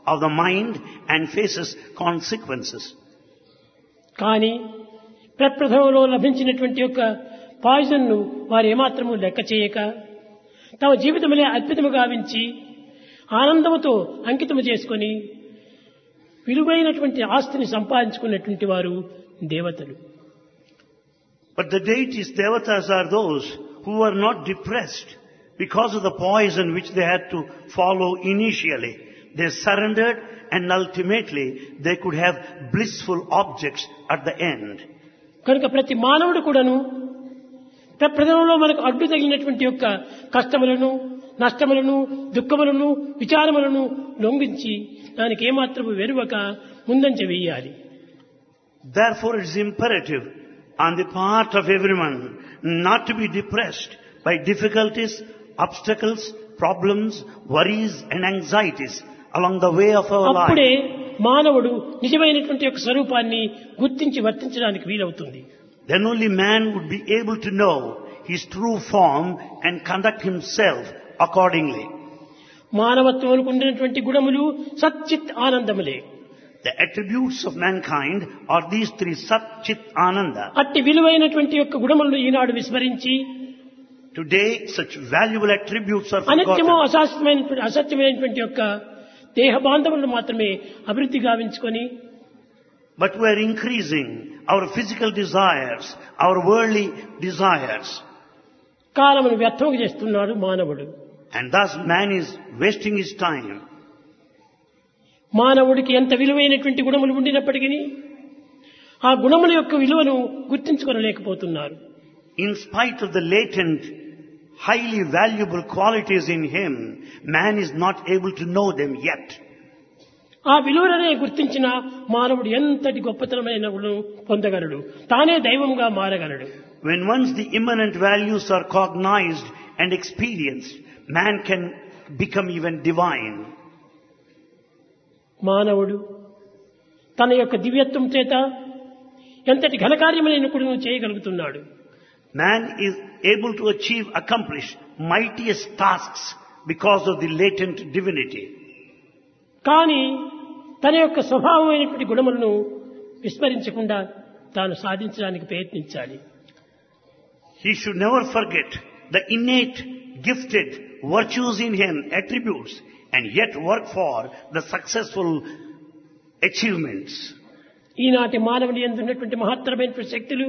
of the mind and faces consequences. కానీ ప్రప్రథమంలో లభించినటువంటి యొక్క poison ను వారు ఏమాత్రము లెక్క చేయక తమ జీవితములే అద్భుతము గావించి ఆనందముతో అంకితము చేసుకొని విలువైనటువంటి ఆస్తిని సంపాదించుకున్నటువంటి వారు దేవతలు. But the deities, devatas, are those who are not depressed because of the poison which they had to follow initially. They surrendered and ultimately they could have blissful objects at the end. కనుక ప్రతి మానవుడు కూడాను ప్రప్రథమంలో మనకు అడ్డు తగిలినటువంటి యొక్క కష్టములను, నష్టములను, దుఃఖములను, విచారములను లొంగించి దానికి ఏమాత్రము వెరువక ముందంజ వేయాలి. Therefore it is imperative on the part of everyone not to be depressed by difficulties, obstacles, problems, worries and anxieties along the way of our life. అప్పుడే మానవుడు నిజమైనటువంటి యొక్క స్వరూపాన్ని గుర్తించి వర్తించడానికి వీలవుతుంది. Then only man would be able to know his true form and conduct himself accordingly. మానవత్వమునకు ఉన్నటువంటి గుణములు సచ్చిత్ ఆనందములే. The attributes of mankind are these three: Sat, Chit, Ananda. అట్టి విలువైనటువంటి యొక్క గుణములను ఈనాడు విస్మరించి Today such valuable attributes are అనిత్యము forgotten. అసత్యమైనటువంటి యొక్క దేహ బాంధవులను మాత్రమే అభివృద్ధి గావించుకొని But we are increasing our physical desires, our worldly desires. కాలమును వ్యర్థం చేస్తున్నాడు మానవుడు. And thus man is wasting his time. మానవుడికి ఎంత విలువైనటువంటి గుణములు ఉండినప్పటికీ ఆ గుణముల యొక్క విలువను గుర్తించుకోలేకపోతున్నారు. In spite of the latent, highly valuable qualities in him, man is not able to know them yet. ఆ విలువలనే గుర్తించిన మానవుడు ఎంతటి గొప్పతనమైన గుణం పొందగలడు, తానే దైవంగా మారగలడు. When once the immanent values are cognized and experienced, man can become even divine. మానవుడు తన యొక్క దివ్యత్వం చేత ఎంతటి ఘనకార్యమైన కూడా చేయగలుగుతున్నాడు. Man is able to accomplish mightiest tasks because of the latent divinity. కానీ తన యొక్క స్వభావమైనటువంటి గుణములను విస్మరించకుండా తాను సాధించడానికి ప్రయత్నించాలి. He should never forget the innate, gifted virtues in him, attributes, and yet work for the successful achievements. ఈనాటి మానవుని యందు ఉన్నటువంటి మహత్తరమైనటువంటి శక్తులు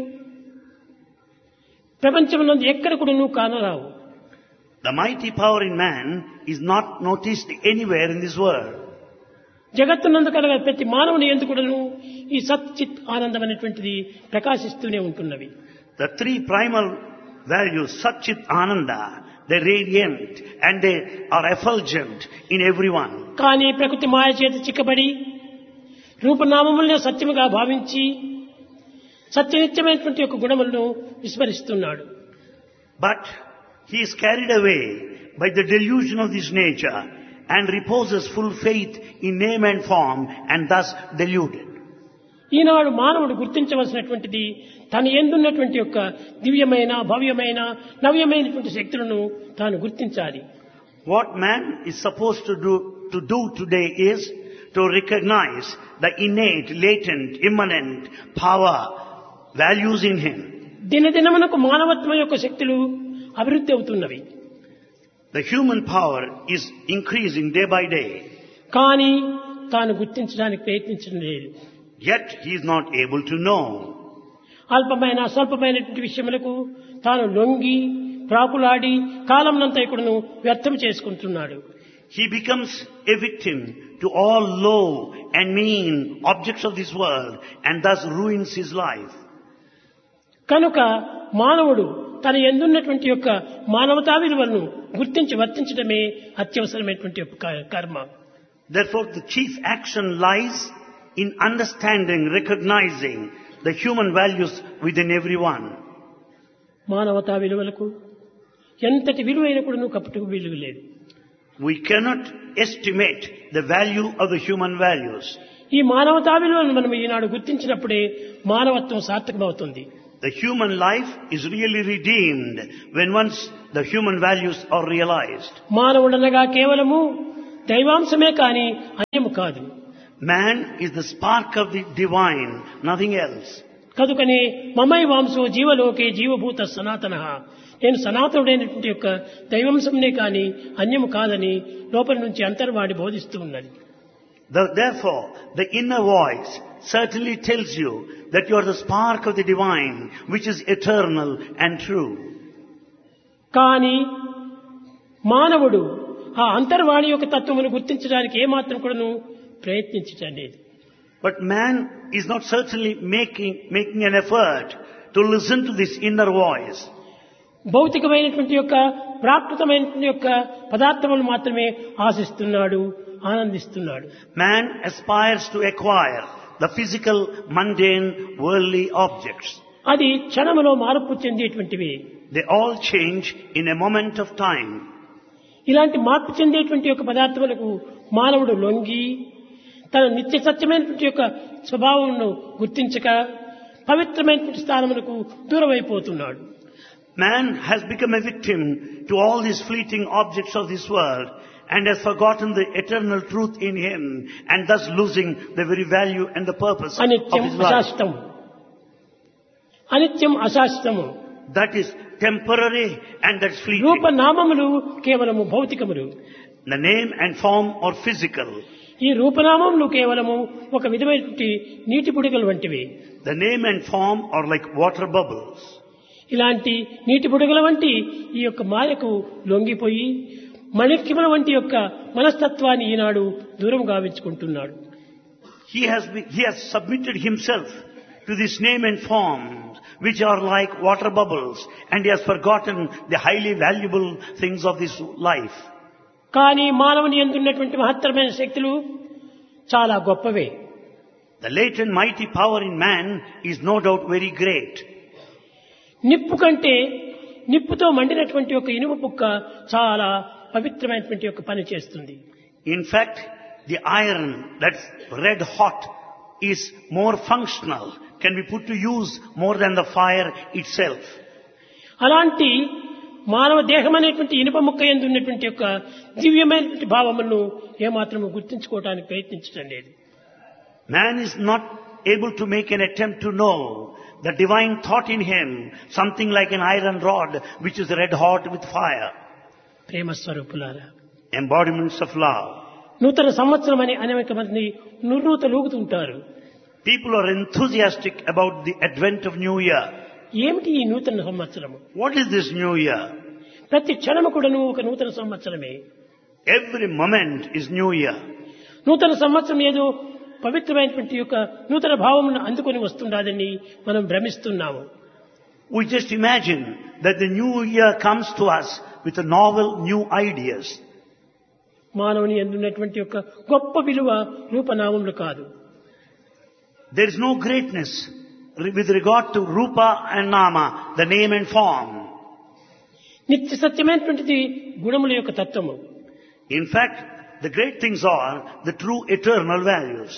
ప్రపంచంలో ఎక్కడ కూడా కానరావు. The mighty power in man is not noticed anywhere in this world. జగత్తునందు కలగ ప్రతి మానవుని యందు కూడాను ఈ సచ్చిత్ ఆనందం అనేటువంటిది ప్రకాశిస్తూనే ఉంటున్నవి. The three primal values, Sat, Chit, Ananda, they radiant and they are effulgent in everyone. కానీ ప్రకృతి మాయ చేత చిక్కబడి రూపనామములనే సత్యముగా భావించి సత్యనిత్యమైనటువంటి యొక్క గుణములను విస్మరిస్తున్నాడు. But he is carried away by the delusion of this nature and reposes full faith in name and form and thus deluded. ఈనాడు మానవుడు గుర్తించవలసినటువంటిది తన యందున్నటువంటి యొక్క దివ్యమైన, భవ్యమైన, నవ్యమైనటువంటి శక్తులను తాను గుర్తించాలి. What man is supposed to do today is to recognize the innate, latent, immanent power, values in him. దినదినమునకు మానవత్వం యొక్క శక్తులు అభివృద్ధి అవుతున్నవి. The human power is increasing day by day. కానీ తాను గుర్తించడానికి ప్రయత్నించడం లేదు. Yet he is not able to know. అల్పమైన స్వల్పమైనటువంటి విషయములకు తాను లొంగి ప్రాకులాడి కాలంనంతా ఇక్కడను వ్యర్థం చేసుకుంటున్నాడు. He becomes a victim to all low and mean objects of this world and thus ruins his life. కనుక మానవుడు తన యందున్నటువంటి యొక్క మానవతా విలువలను గుర్తించి వర్తించడమే అత్యవసరమైనటువంటి కర్మ. Therefore the chief action lies in understanding, recognizing the human values within everyone. మానవతా విలువలకు ఎంతటి విలువైన కూడా కపటకు విలువ లేదు. We cannot estimate the value of the human values. ఈ మానవతా విలువలను మనం ఈనాడు గుర్తించినప్పుడే మానవత్వం సార్థకమవుతుంది. The human life is really redeemed when once the human values are realized. మానవుడనగా కేవలము దైవాంశమే కాని అన్యము కాదు. Man is the spark of the divine, nothing else. కనుకనే మమైవాంశో జీవలోకే జీవభూత సనాతనః, నేను సనాతనుడైనటువంటి యొక్క దైవాంశంనే కాని అన్యము కాదని లోపల నుంచి అంతర్వాడి బోధిస్తూ ఉన్నది. Therefore, the inner voice certainly tells you that you are the spark of the divine, which is eternal and true. కానీ మానవుడు ఆ అంతర్వాణి యొక్క తత్వమును గుర్తించడానికి ఏమాత్రం కూడాను ప్రయత్నించటం లేదు. But man is not certainly making an effort to listen to this inner voice. భౌతికమైనటువంటి యొక్క ప్రాకృతమైనటువంటి యొక్క పదార్థములు మాత్రమే ఆశిస్తున్నాడు, ఆనందిస్తున్నాడు. Man aspires to acquire the physical, mundane, worldly objects. అది క్షణములో మార్పు చెందేటువంటివి. They all change in a moment of time. ఇలాంటి మార్పు చెందేటువంటి యొక్క పదార్థములకు మానవుడు లొంగి తన నిత్య సత్యమైనటువంటి యొక్క స్వభావమును గుర్తించక పవిత్రమైనటువంటి స్థానములకు దూరమైపోతున్నాడు. Man has become a victim to all these fleeting objects of this world and has forgotten the eternal truth in him, and thus losing the very value and the purpose of his life. అనిత్యం అశాశ్వతము. That is temporary and that's fleeting. రూపనామములు కేవలము భౌతికములు. The name and form are physical. ఈ రూపనామములు కేవలము ఒక విధమైనటువంటి నీటి బుడగలు వంటివి. The name and form are like water bubbles. ఇలాంటి నీటి బుడగల వంటి ఈ యొక్క మాయకు లొంగిపోయి మణిక్యముల వంటి యొక్క మనస్తత్వాన్ని ఈనాడు దూరం గావించుకుంటున్నాడు. He has submitted himself to this name and form, which are like water bubbles, and he has forgotten the highly valuable things of this life. కానీ మానవుని యందు ఉన్నటువంటి మహత్తరమైన శక్తులు చాలా గొప్పవే. The latent mighty power in man is no doubt very great. నిప్పు కంటే నిప్పుతో మండినటువంటి ఒక ఇనుము పుక్క చాలా పవిత్రమైనటువంటి ఒక పని చేస్తుంది. In fact, the iron that's red hot is more functional, can be put to use more than the fire itself. అలాంటి మానవ దేహం అనేటువంటి ఇనుప ముక్క యందు ఉన్నటువంటి యొక్క దివ్యమైనటువంటి భావములను ఏమాత్రము గుర్తించుకోవడానికి ప్రయత్నించడం లేదు. Man is not able to make an attempt to know the divine thought in him, something like an iron rod which is red hot with fire. ప్రేమ స్వరూపులారా, Embodiments of love. నూతన సంవత్సరం అని అనేక మంది నుర్రూతలూగుతుంటారు. People are enthusiastic about the advent of New Year. ఏమిటి ఈ నూతన సంవత్సరము? What is this New Year? ప్రతి క్షణము కూడాను ఒక నూతన సంవత్సరమే. Every moment is New Year. నూతన సంవత్సరం ఏదో పవిత్రమైనటువంటి యొక్క నూతన భావమును అందుకొని వస్తుండాలని మనం భ్రమిస్తున్నాము. We just imagine that the New Year comes to us with a novel new ideas. మానవుని యందు ఉన్నటువంటి యొక్క గొప్ప విలువ రూపనామములు కాదు. There is no greatness with regard to Rupa and Nama, the name and form. నిత్య సత్యమైనటువంటిది గుణముల యొక్క తత్వము. In fact, the great things are the true eternal values.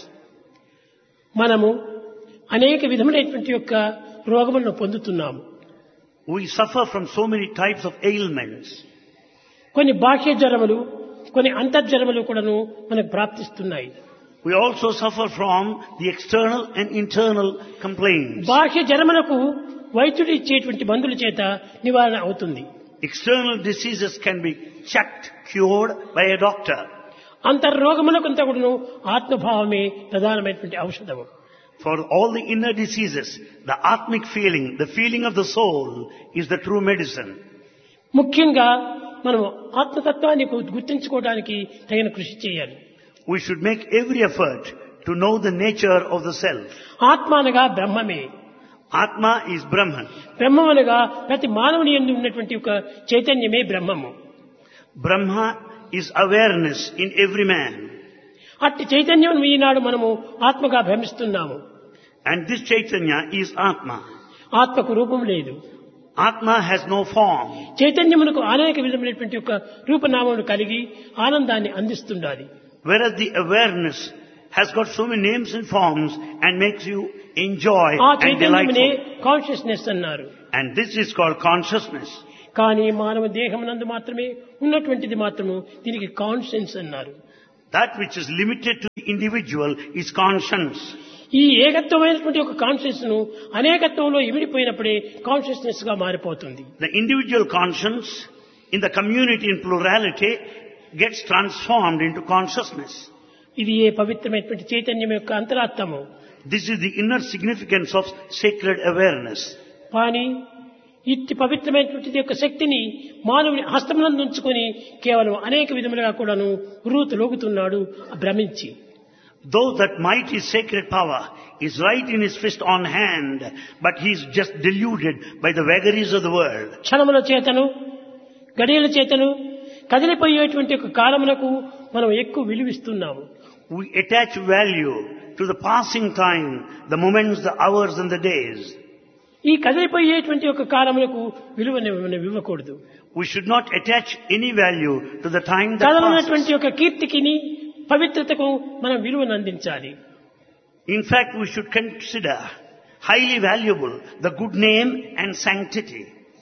మనము అనేక విధములైనటువంటి యొక్క రోగములను పొందుతున్నాము. We suffer from so many types of ailments. కొన్ని బాహ్య జ్వరములు, కొన్ని అంతర్జ్వరములు కూడాను మనకు ప్రాప్తిస్తున్నాయి. We also suffer from the external and internal complaints. బాహ్య జ్వరములకు వైద్యుడు ఇచ్చేటువంటి మందుల చేత నివారణ అవుతుంది. External diseases can be checked, cured by a doctor. అంతర్రోగములకంతా కూడాను ఆత్మభావమే ప్రధానమైనటువంటి ఔషధము. For all the inner diseases, the atmic feeling, the feeling of the soul is the true medicine. ముఖ్యంగా మనం ఆత్మతత్వాన్ని గుర్తించుకోవడానికి తగిన కృషి చేయాలి. We should make every effort to know the nature of the self. ఆత్మ అనగా బ్రహ్మమే. Atma is Brahman. బ్రహ్మం అనగా ప్రతి మానవుని యందు ఉన్నటువంటి ఒక చైతన్యమే బ్రహ్మము. Brahma is awareness in every man. అట్టి చైతన్యం ఈనాడు మనము ఆత్మగా భ్రమిస్తున్నాము. And this Chaitanya is Atma. ఆత్మకు రూపం లేదు. Atma has no form. చైతన్యమునకు అనేక విధమైనటువంటి ఒక రూపనామములు కలిగి ఆనందాన్ని అందిస్తుండాలి. Whereas the awareness has got so many names and forms and makes you enjoy ఆ and చైతన్యమునే delightful. కాన్షియస్నెస్ అన్నారు. And this is called consciousness. కానీ మానవ దేహమునందు మాత్రమే ఉన్నటువంటిది మాత్రము దీనికి కాన్షియన్స్ అన్నారు. That which is limited to the individual is conscience. ఈ ఏకత్వమైనటువంటి ఒక కాన్షియస్ ను అనేకత్వంలో ఇమిడిపోయినప్పుడే కాన్షియస్నెస్ గా మారిపోతుంది. The individual conscience in the community in plurality gets transformed into consciousness. ఇది ఏ పవిత్రమైనటువంటి చైతన్యం యొక్క అంతరాత్మము. This is the inner significance of sacred awareness. కానీ ఇట్టి పవిత్రమైనటువంటి యొక్క శక్తిని మానవుని హస్తమునందు ఉంచుకొని కేవలం అనేక విధములుగా కూడాను లోగుతున్నాడు భ్రమించి. Though that mighty sacred power is right in his fist on hand, but he is just deluded by the vagaries of the world. క్షణముల చేతను గడియల చేతను కదిలిపోయేటువంటి ఒక కాలమునకు మనం ఎక్కువ విలువిస్తున్నాము. We attach value to the passing time, the moments, the hours and the days. ఈ కదిలిపోయేటువంటి ఒక కాలమునకు విలువని ఇవ్వకూడదు. We should not attach any value to the time that కదలనటువంటి passes. ఒక కీర్తికిని పవిత్రతకు మనం విలువను అందించాలి. In fact, we should consider highly valuable the good name and sanctity.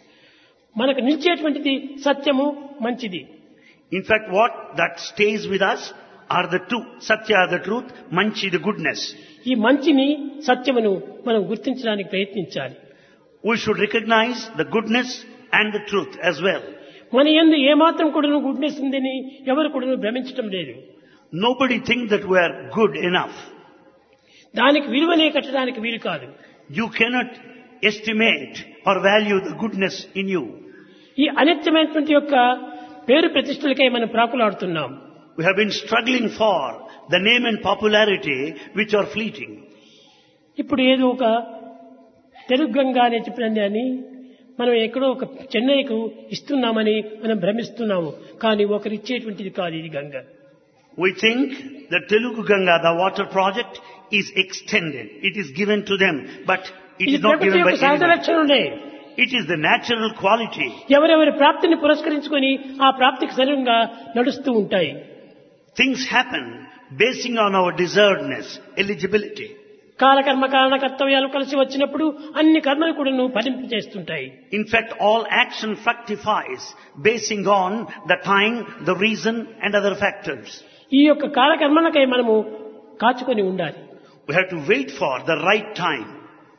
మనకు నిలిచేటువంటిది సత్యము మంచిది. In fact, what that stays with us are the two. Satya, the truth, manchi, the goodness. ఈ మంచిని సత్యమును మనం గుర్తించడానికి ప్రయత్నించాలి. We should recognize the goodness and the truth as well. మన యందు ఏమాత్రం కూడాను గుడ్నెస్ ఉందని ఎవరు కూడాను భ్రమించటం లేదు. Nobody thinks that we are good enough. దానికి విలువనే కట్టడానికి వీలు కాదు. You cannot estimate or value the goodness in you. ఈ అనిత్యమైనటువంటి యొక్క పేరు ప్రతిష్టలకై మనం ప్రాకులాడుతున్నాం. We have been struggling for the name and popularity which are fleeting. ఇప్పుడు ఏదో ఒక తెలుగు గంగా అనే చెప్పినని మనం ఎక్కడో ఒక చెన్నైకు ఇస్తున్నామని మనం భ్రమిస్తున్నాము. కానీ ఒకరిచ్చేటువంటిది కాదు ఇది Ganga. We think the Telugu Ganga, the water project, is extended. It is given to them, but it ఇది is not ప్రకృతి given by యొక్క సహజ anybody. లక్షణమే. It is the natural quality. ఎవరెవరి ప్రాప్తిని పురస్కరించుకొని ఆ ప్రాప్తికి సరిగ్గా నడుస్తూ ఉంటాయి. Things happen basing on our deservedness, eligibility. కాలకర్మ కారణ కర్తవ్యాలు కలిసి వచ్చినప్పుడు అన్ని కర్మలు కూడా ఫలింపు చేస్తుంటాయి. In fact, all action fructifies basing on the time, the reason and other factors. ఈ యొక్క కాలకర్మలకై మనము కాచుకొని ఉండాలి. We have to wait for the right time.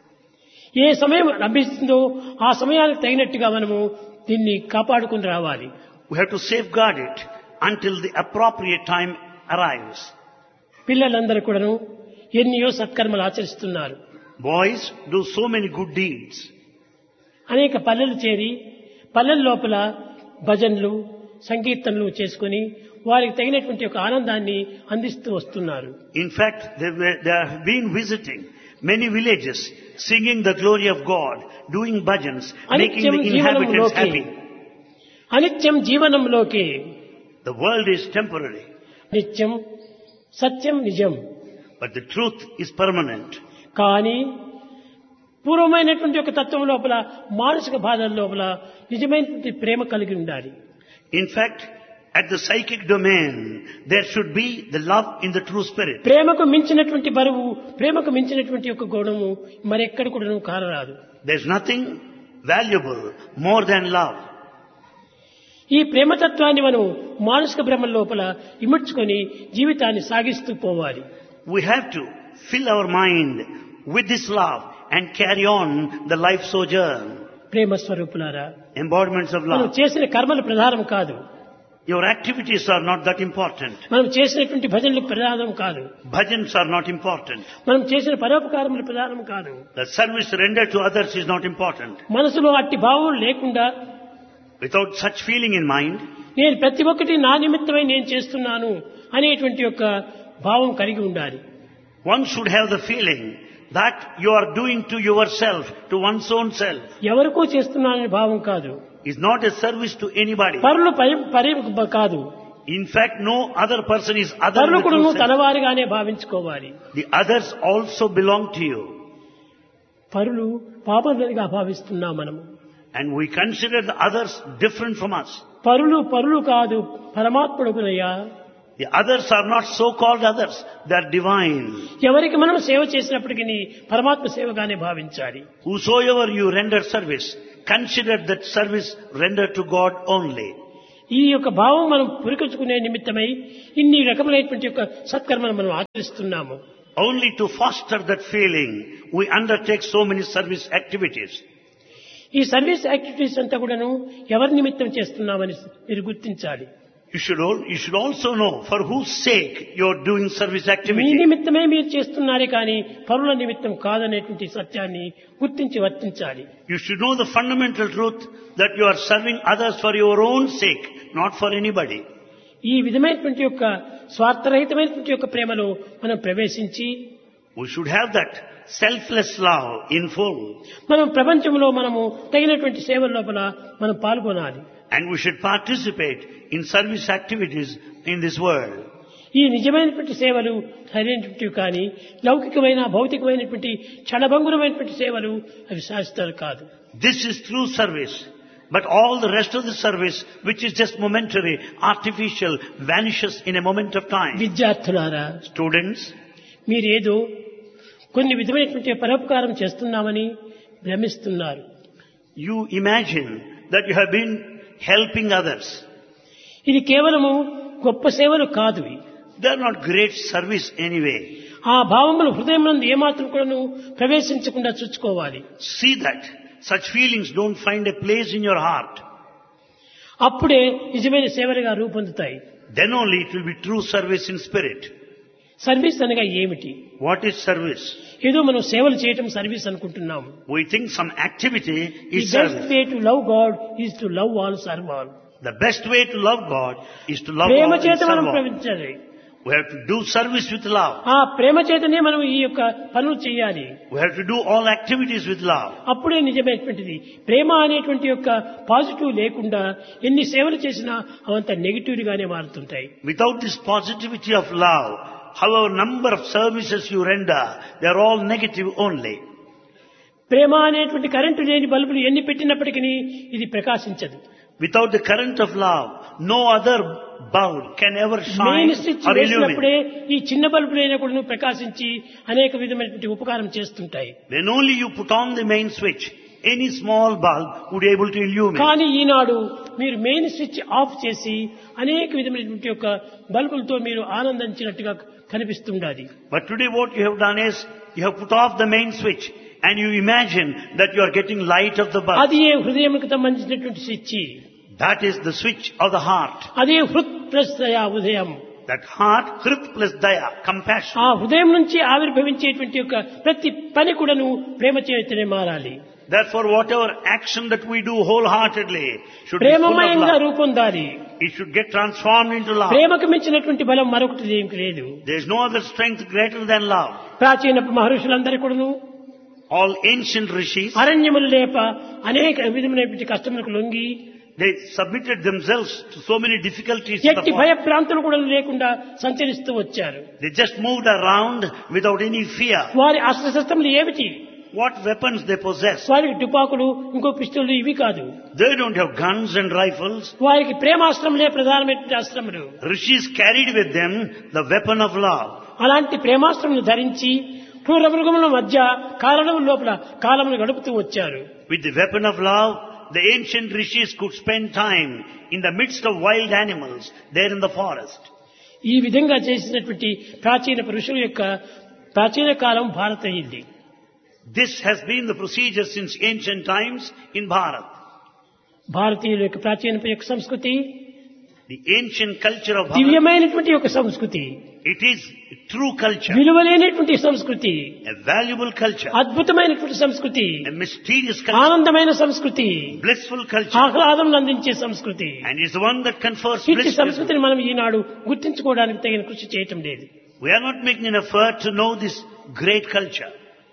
ఏ సమయం లభిస్తుందో ఆ సమయానికి తగినట్టుగా మనము దీన్ని కాపాడుకుని రావాలి. We have to safeguard it until the appropriate time arrives. పిల్లలందరూ కూడాను ఎన్నో సత్కర్మలు ఆచరిస్తున్నారు. Boys do so many good deeds. అనేక పల్లెలు చేరి పల్లెల లోపల భజనలు సంకీర్తనలు చేసుకుని వారికి తగినటువంటి ఒక ఆనందాన్ని అందిస్తూ వస్తున్నారు. In fact, they have been visiting many villages, singing the glory of God, doing bhajans, making the inhabitants happy. అనిత్యం జీవనంలోకి. The world is temporary, నిత్యం సత్యం నిజం. but the truth is permanent. కానీ పూర్వమైనటువంటి ఒక తత్వం లోపల మానసిక బాధల లోపల నిజమైనటువంటి ప్రేమ కలిగి ఉండాలి. In fact, at the psychic domain, there should be the love in the true spirit. ప్రేమకు మించినటువంటి బరువు, ప్రేమకు మించినటువంటి ఒక గుణము మరెక్కడ కూడా కానరాదు. There's nothing valuable more than love. ఈ ప్రేమతత్వాన్ని మనం మానసిక భ్రమల లోపల ఇముడ్చుకొని జీవితాన్ని సాగిస్తూ పోవాలి. We have to fill our mind with this love and carry on the life sojourn. ప్రేమ స్వరూపులారా, Embodiments of మనం love. చేసిన కర్మలు ప్రధానం కాదు. Your activities are not that important. మనం చేసినటువంటి భజనలు ప్రధానం కాదు. Bhajans are not important. మనం చేసిన పరోపకారములు ప్రధానం కాదు. The service rendered to others is not important. మనసులో అట్టి భావం లేకుండా Without such feeling in mind, నేను ప్రతి ఒక్కటి నా నిమిత్తమై నేను చేస్తున్నాను అనేటువంటి యొక్క భావం కలిగి ఉండాలి. one should have the feeling that you are doing to yourself, to one's own self. ఎవరికో చేస్తున్నాననే భావం కాదు. Is not a service to anybody. పరులు పరి కాదు. In fact, no other person is other పరులు than కూడా yourself. తనవారిగానే భావించుకోవాలి. The others also belong to you. పరులు పాపలుగా భావిస్తున్నాం మనము. And we consider the others different from us. పరులు కాదు, పరమాత్ముడునయ్యా. The others are not so-called others. They are divine. ఎవరికి మనం సేవ చేసినప్పటికీ పరమాత్మ సేవగానే భావించాలి. Whosoever you render service, consider that service rendered to God only. ఈ యొక్క భావం మనం పురికొల్చుకునే నిమిత్తమై ఇన్ని రకములైనటువంటి యొక్క సత్కర్మను మనం ఆచరిస్తున్నాము. Only to foster that feeling, we undertake so many service activities. ఈ సర్వీస్ యాక్టివిటీస్ అంతా కూడాను ఎవరి నిమిత్తం చేస్తున్నామని మీరు గుర్తించాలి. You should also know for whose sake you are doing service me activity. నిమిత్తమే మీరు చేస్తున్నారే కానీ పరుల నిమిత్తం కాదనేటువంటి సత్యాన్ని గుర్తించి వర్తించాలి. You should know the fundamental truth that you are serving others for your own sake, not for anybody. ఈ విధమైనటువంటి యొక్క స్వార్థరహితమైనటువంటి యొక్క ప్రేమలో మనం ప్రవేశించి We should have that selfless love in full. మనం ప్రపంచంలో మనము తగినటువంటి సేవల లోపల మనం పాల్గొనాలి. And we should participate in service activities in this world. ఈ నిజమైనటువంటి సేవలు సరైనటువంటివి కానీ లౌకికమైన భౌతికమైనటువంటి క్షణభంగురమైనటువంటి సేవలు అవి శాశ్వతాలు కాదు. This is true service. But all the rest of the service, which is just momentary, artificial, vanishes in a moment of time. విద్యార్థులారా, Students, మీరేదో కొన్ని విధమైనటువంటి పరోపకారం చేస్తున్నామని భ్రమిస్తున్నారు. you imagine that you have been helping others. ఇది కేవలము గొప్ప సేవలు కాదు. They are not great service anyway. ఆ భావములు హృదయం నందు ఏమాత్రం కూడాను ప్రవేశించకుండా చూసుకోవాలి. See that such feelings don't find a place in your heart. అప్పుడే నిజమైన సేవలుగా రూపొందుతాయి. Then only it will be true service in spirit. Service అనగా ఏమిటి? What is service? ఏదో మనం సేవలు చేయటం సర్వీస్ అనుకుంటున్నాము. We think some activity the is best service. Way to love God is to love all, serve all. The best way to love God is to love Prema all and చేత మనం serve all. ప్రవర్తించాలి. We have to do service with love. ఆ ప్రేమ చేతనే మనం ఈ యొక్క పనులు చేయాలి. We have to do all activities with love. అప్పుడే నిజమైనటువంటిది. ప్రేమ అనేటువంటి యొక్క పాజిటివ్ లేకుండా ఎన్ని సేవలు చేసినా అవంతా నెగిటివ్ గానే మారుతుంటాయి. Without this positivity of love, however number of services you render, they are all negative only. ప్రేమ అనేటువంటి కరెంటు లేని బల్బులు ఎన్ని పెట్టినప్పటికీ ఇది ప్రకాశించదు. Without the current of love, no other bulb can ever shine main switch or వేసినప్పుడే illuminate. ఈ చిన్న బల్బులైనా కూడా ప్రకాశించి అనేక విధమైనటువంటి ఉపకారం చేస్తుంటాయి. When only you put on the main switch, any small bulb would be able to illuminate. కానీ ఈనాడు మీరు main switch off చేసి అనేక విధమైనటువంటి యొక్క బల్బులతో మీరు ఆనందించినట్టుగా కనిపిస్తుండాలి. But today what you have done is, you have put off the main switch and you imagine that you are getting light of the bulb. అది ఏ హృదయంకు సంబంధించినటువంటి switch. That is the switch of the heart. అదే హృత్ plus దయా ఉదయం. That heart, Hrit plus Daya, compassion. ఆ హృదయం నుంచి ఆవిర్భవించేటువంటి యొక్క ప్రతి పని కూడాను ప్రేమ చేతనే మారాలి. Therefore, whatever action that we do wholeheartedly should be full of ప్రేమమయంగా love. రూపొందాలి. It should get transformed into love. ప్రేమకు మించినటువంటి బలం మరొకటి ఏం లేదు. There is no other strength greater than love. ప్రాచీన మహర్షులందరూ కూడాను All ancient rishis, అరణ్యములు లేప అనేక విధమైనటువంటి కష్టములకు లొంగి they submitted themselves to so many difficulties. in ఎట్టి the భయ forest. ప్రాంతాలు కూడా లేకుండా సంచరిస్తూ వచ్చారు. They just moved around without any fear. వారి అస్త్రశస్త్రములు ఏమిటి? What weapons they possess? వారికి తుపాకులు, ఇంకో పిస్టోళ్ళు ఇవి కాదు. They don't have guns and rifles. వారికి ప్రేమాస్త్రములే ప్రధానమైనటువంటి అస్త్రములు. Rishis carried with them the weapon of love. అలాంటి ప్రేమాస్త్రములు ధరించి క్రూర మృగముల మధ్య కారణం లోపల కాలమును గడుపుతూ వచ్చారు. With the weapon of love, the ancient rishis could spend time in the midst of wild animals there in the forest. ఈ విధంగా చేసినటువంటి ప్రాచీన పురుషుల యొక్క ప్రాచీన కాలం భారత అయింది. This has been the procedure since ancient times in Bharat. భారతీయుల యొక్క ప్రాచీన యొక్క సంస్కృతి The ancient culture of Bharat, దివ్యమైనటువంటి యొక్క సంస్కృతి, it is true culture, విలువలేనటువంటి సంస్కృతి, a valuable culture, అద్భుతమైనటువంటి సంస్కృతి, a mysterious culture, ఆనందమైన సంస్కృతి, blissful culture, ఆహ్లాదం అందించే సంస్కృతి. and is the one that confers ఇట్టి bliss. సంస్కృతిని మనం ఈనాడు గుర్తించుకోవడానికి తగిన కృషి చేయటం లేదు. We are not making an effort to know this great culture.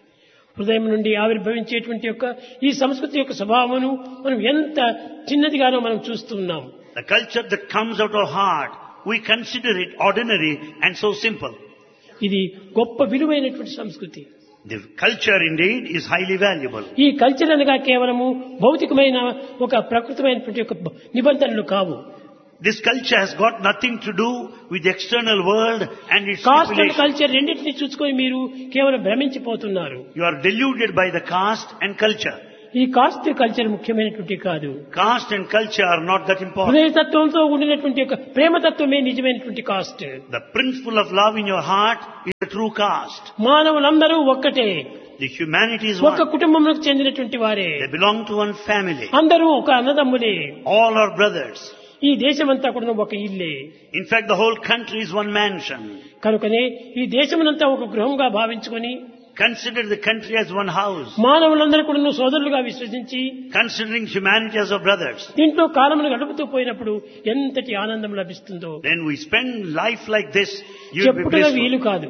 హృదయం నుండి ఆవిర్భవించేటువంటి యొక్క ఈ సంస్కృతి యొక్క స్వభావమును మనం ఎంత చిన్నదిగానో మనం చూస్తున్నాం. The culture that comes out of heart, we consider it ordinary and so simple. ఇది గొప్ప విలువైనటువంటి సంస్కృతి. The culture indeed is highly valuable. ఈ కల్చర్ అనగా కేవలము భౌతికమైన ఒక ప్రకృతమైనటువంటి యొక్క నిబంధనలు కావు. This culture has got nothing to do with the external world and its cost and stipulations. Culture రెండింటినీ చూసుకొని మీరు కేవలం భ్రమించిపోతున్నారు. You are deluded by the caste and culture. ఈ కాస్ట్ కల్చర్ ముఖ్యమైనటువంటి కాదు. Caste and culture are not that important. హృదయతత్వంతో ఉండినటువంటి యొక్క ప్రేమతత్వమే నిజమైనటువంటి cost. The principle of love in your heart is the true caste. మానవులందరూ ఒక్కటే. The humanity is ఒక one. కుటుంబంలోకి చెందినటువంటి వారే. They belong to one family. అందరూ ఒక అన్నదమ్ములే. All are brothers. ఈ దేశమంతా కూడా ఒక ఇల్లే. In fact, the whole country is one mansion. కనుకనే ఈ దేశమునంతా ఒక గృహంగా భావించుకొని Consider the country as one house. మానవులందరూ కూడా సోదరులుగా విశ్వసించి Considering humanity as our brothers. దీంట్లో కాలమును గడుపుతూ పోయినప్పుడు ఎంతటి ఆనందం లభిస్తుందో Then we spend life like this, you will be చెప్పుటగా blissful. వీలు కాదు.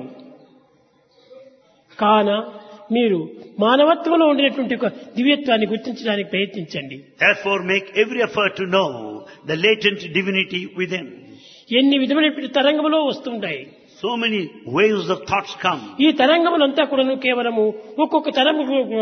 కాన మీరు మానవత్వంలో ఉండినటువంటి ఒక దివ్యత్వాన్ని గుర్తించడానికి ప్రయత్నించండి. Therefore, make every effort to know the latent divinity within. ఎన్ని విధమైనటువంటి తరంగములో వస్తుంటాయి. So many waves of thoughts come. ఈ తరంగములంతా కూడాను కేవలము ఒక్కొక్క తరంగు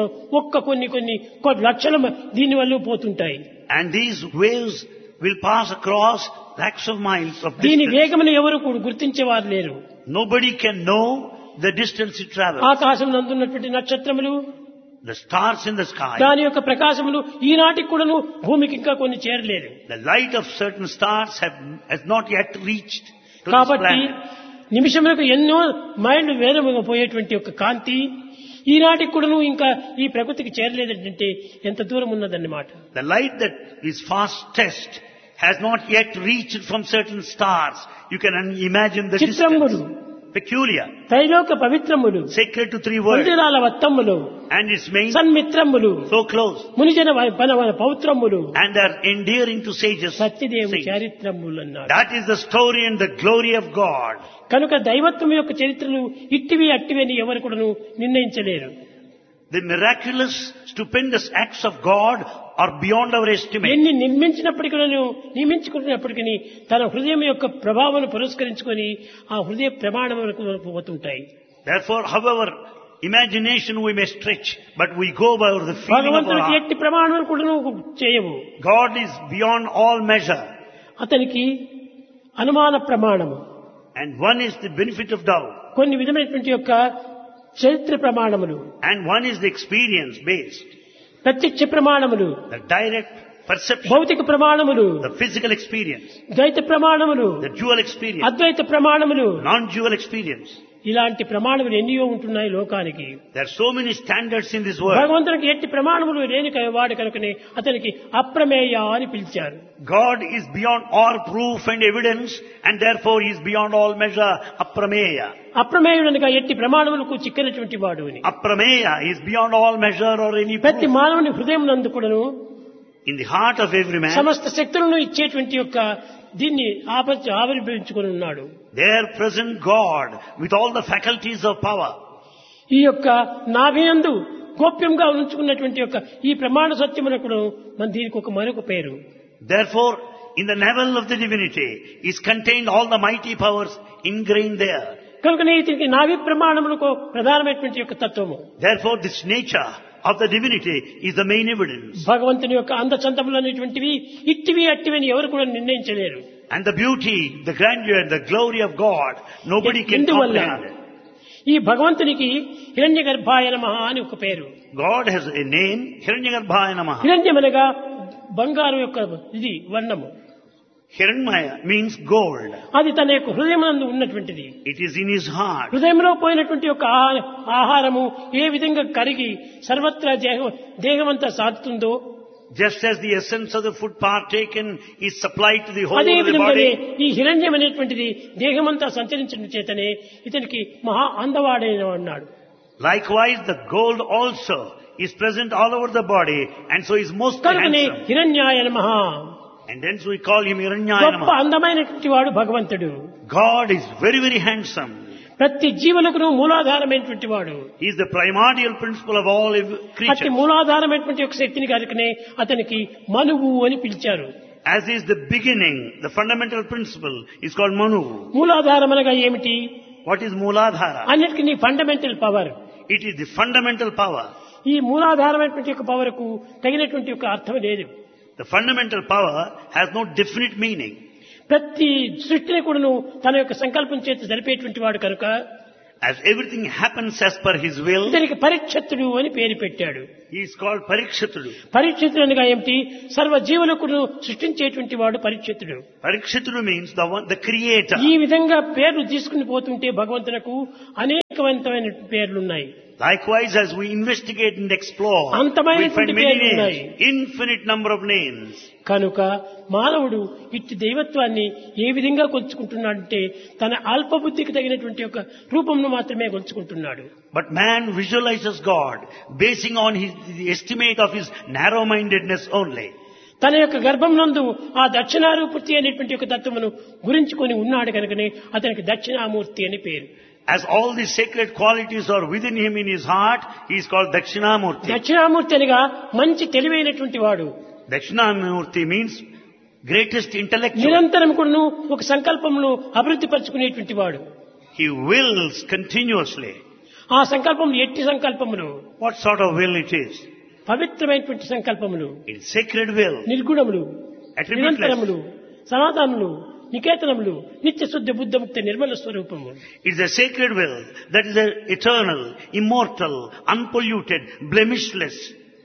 కొన్ని లక్షల దీని వల్ల పోతుంటాయి. And these waves will pass across lakhs of miles of దీని distance. వేగమును ఎవరు కూడా గుర్తించేవారు లేరు. Nobody can know the distance it travels. ఆకాశం నందున్నటువంటి నక్షత్రములు, The stars in the sky, దాని యొక్క ప్రకాశములు ఈనాటికి కూడాను భూమికి ఇంకా కొన్ని చేరలేదు. the light of certain stars has not yet reached to this కాబట్టి planet. నిమిషములకు ఎన్నో మైళ్ళు వేగంగా పోయేటువంటి ఒక కాంతి ఈనాటికి కూడాను ఇంకా ఈ ప్రకృతికి చేరలేదంటే ఎంత దూరం ఉన్నదన్నమాట. The light that is fastest has not yet reached from certain stars. You can imagine the చిత్రములు, distance. Peculiar, త్రైలోక పవిత్రములు, sacred to three worlds, మందిరాల వత్తములు, and its main సన్మిత్రములు, so close, మునిజన పౌత్రములు, and are endearing to sages. Satyadev saints. చారిత్రములు అన్నాడు. That is the story and the glory of God. కనుక దైవత్వం యొక్క చరిత్రలు ఇట్టివి అట్టివి అని ఎవరు కూడాను నిర్ణయించలేరు. The miraculous, stupendous acts of God are beyond our estimate. ఎన్ని నియమించుకున్నప్పటికీ తన హృదయం యొక్క ప్రభావం పురస్కరించుకొని ఆ హృదయ ప్రమాణములకు పోతుంటాయి. Therefore, however imagination we may stretch, but we go by the feeling of our భగవంతుడికి heart. ఎట్టి ప్రమాణములు కూడా చేయవు. God is beyond all measure, అతనికి అనుమాన ప్రమాణము, and one is the benefit of doubt, కొన్ని విధమైనటువంటి యొక్క చరిత్ర ప్రమాణములు, and one is the experience based, ప్రత్యక్ష ప్రమాణములు, the direct perception, భౌతిక ప్రమాణములు, the physical experience, ద్వైత ప్రమాణములు, the dual experience, Advaita ప్రమాణములు, non-dual experience. ఇలాంటి ప్రమాణములు ఎన్నో ఉంటున్నాయి లోకానికి. There are so many standards in this world. భగవంతునికి ఎట్టి ప్రమాణములు లేని వాడు కనుకనే అతనికి అప్రమేయ అని పిలిచారు. God is beyond all proof and evidence, and therefore he is beyond all measure, aprameya. అప్రమేయుడనగా ఎట్టి ప్రమాణములకు చిక్కనటువంటి వాడు అని. Aprameya is beyond all measure or any ప్రతి proof. మానవుని హృదయం నందు కూడాను In the heart of every man, సమస్త శక్తులను ఇచ్చేటువంటి యొక్క దీన్ని ఆవిర్భవించుకొని ఉన్నాడు. there present God with all the faculties of power. ఈ యొక్క నాభినందు గోప్యంగా ఉంచుకున్నటువంటి యొక్క ఈ ప్రమాణ సత్యమునకు మన దీనికి ఒక మరొక పేరు. Therefore, in the navel of the divinity is contained all the mighty powers ingrained there. కనుకనే ఇతనికి నాభి ప్రమాణములకు ప్రధానమైనటువంటి యొక్క తత్వము. Therefore, this nature of the divinity is the main evidence. భగవంతుని యొక్క అందచందములు అనేటువంటివి ఇట్టివి అట్టివి అని ఎవరు కూడా నిర్ణయించలేరు. And the beauty, the grandeur, the glory of God, nobody can ఇందువల్ల comprehend. ఈ భగవంతునికి హిరణ్య గర్భాయ నమః అని ఒక పేరు. God has a name, Hiranyagarbhaya Namaha. హిరణ్యమనగా బంగారు యొక్క ఇది వర్ణము. Hiranyamaya means gold. అది తన యొక్క హృదయమునందు ఉన్నటువంటిది. It is in his heart. హృదయంలో పోయినటువంటి యొక్క ఆహారము ఏ విధంగా కరిగి సర్వత్రా దేహమంతా సాగుతుందో, Just as the essence of the food partaken is supplied to the whole అదే of the విధంగానే body, ఈ హిరణ్యం అనేటువంటిది దేహమంతా సంచరించడం చేతనే ఇతనికి మహా అందవాడైన అన్నాడు. likewise the gold also is present all over the body, and so is most కనుకనే handsome. హిరణ్యాయ నమః. And hence we call him Hiranyaya గొప్ప Namaha. అందమైనటువంటి వాడు భగవంతుడు. God is very, very handsome. ప్రతి జీవులకు మూలాధారమైనటువంటి వాడు. He is the primordial principle of all అతి creatures. మూలాధారమైనటువంటి ఒక శక్తిని కనుకనే అతనికి మనువు అని పిలిచారు. As is the beginning, the fundamental principle is called Manu. మూలాధారం అనగా ఏమిటి? What is Mooladhara? అన్నిటికీ fundamental power. It is the fundamental power. ఈ మూలాధారమైనటువంటి యొక్క పవర్ కు తగినటువంటి ఒక అర్థం లేదు. The fundamental power has no definite meaning. ప్రతి సృష్టిని కూడాను తన యొక్క సంకల్పం చేత జరిపేటువంటి వాడు కనుక As everything happens as per his will, ఇతనికి పరీక్షితుడు అని పేరు పెట్టాడు. he is called Parikshitudu. పరీక్షితుడు అనగా ఏమిటి? సర్వ జీవులకు సృష్టించేటువంటి వాడు పరీక్షితుడు. Parikshitudu means the creator. ఈ విధంగా పేర్లు తీసుకుని పోతుంటే భగవంతునకు అనేకవంతమైన పేర్లున్నాయి. Likewise, as we investigate and explore, we అంతమైనటువంటి find many పేర్లు ఉన్నాయి. names, infinite number of names. కనుక మానవుడు ఇట్టి దైవత్వాన్ని ఏ విధంగా కొలుచుకుంటున్నాడంటే తన అల్పబుద్ధికి తగినటువంటి ఒక రూపంను మాత్రమే కొలుచుకుంటున్నాడు. But man visualizes God basing on the estimate of his narrow-mindedness only. తన యొక్క గర్భం నందు ఆ దక్షిణారూపూర్తి అనేటువంటి ఒక తత్వమును గురించుకొని ఉన్నాడు కనుకనే అతనికి దక్షిణామూర్తి అని పేరు. As all these sacred qualities are within him in his heart, he is called Dakshinamurti. Dakshinamurthy అనగా మంచి తెలివైనటువంటి వాడు. Dakshinamurti means greatest intellectual. నిరంతరం కూడాను ఒక సంకల్పమును అభివృద్ధి పరచుకునేటువంటి వాడు. He wills continuously. ఆ సంకల్పములు ఎట్టి సంకల్పములు? What sort of will it is? పవిత్రమైనటువంటి సంకల్పములు, It is sacred will, నిర్గుణములు, attributeless. నిరంతరములు, సనాతనములు, నికేతనములు, నిత్య శుద్ధ బుద్ధముక్త నిర్మల స్వరూపము. It is a sacred will that is eternal, immortal, unpolluted, blemishless.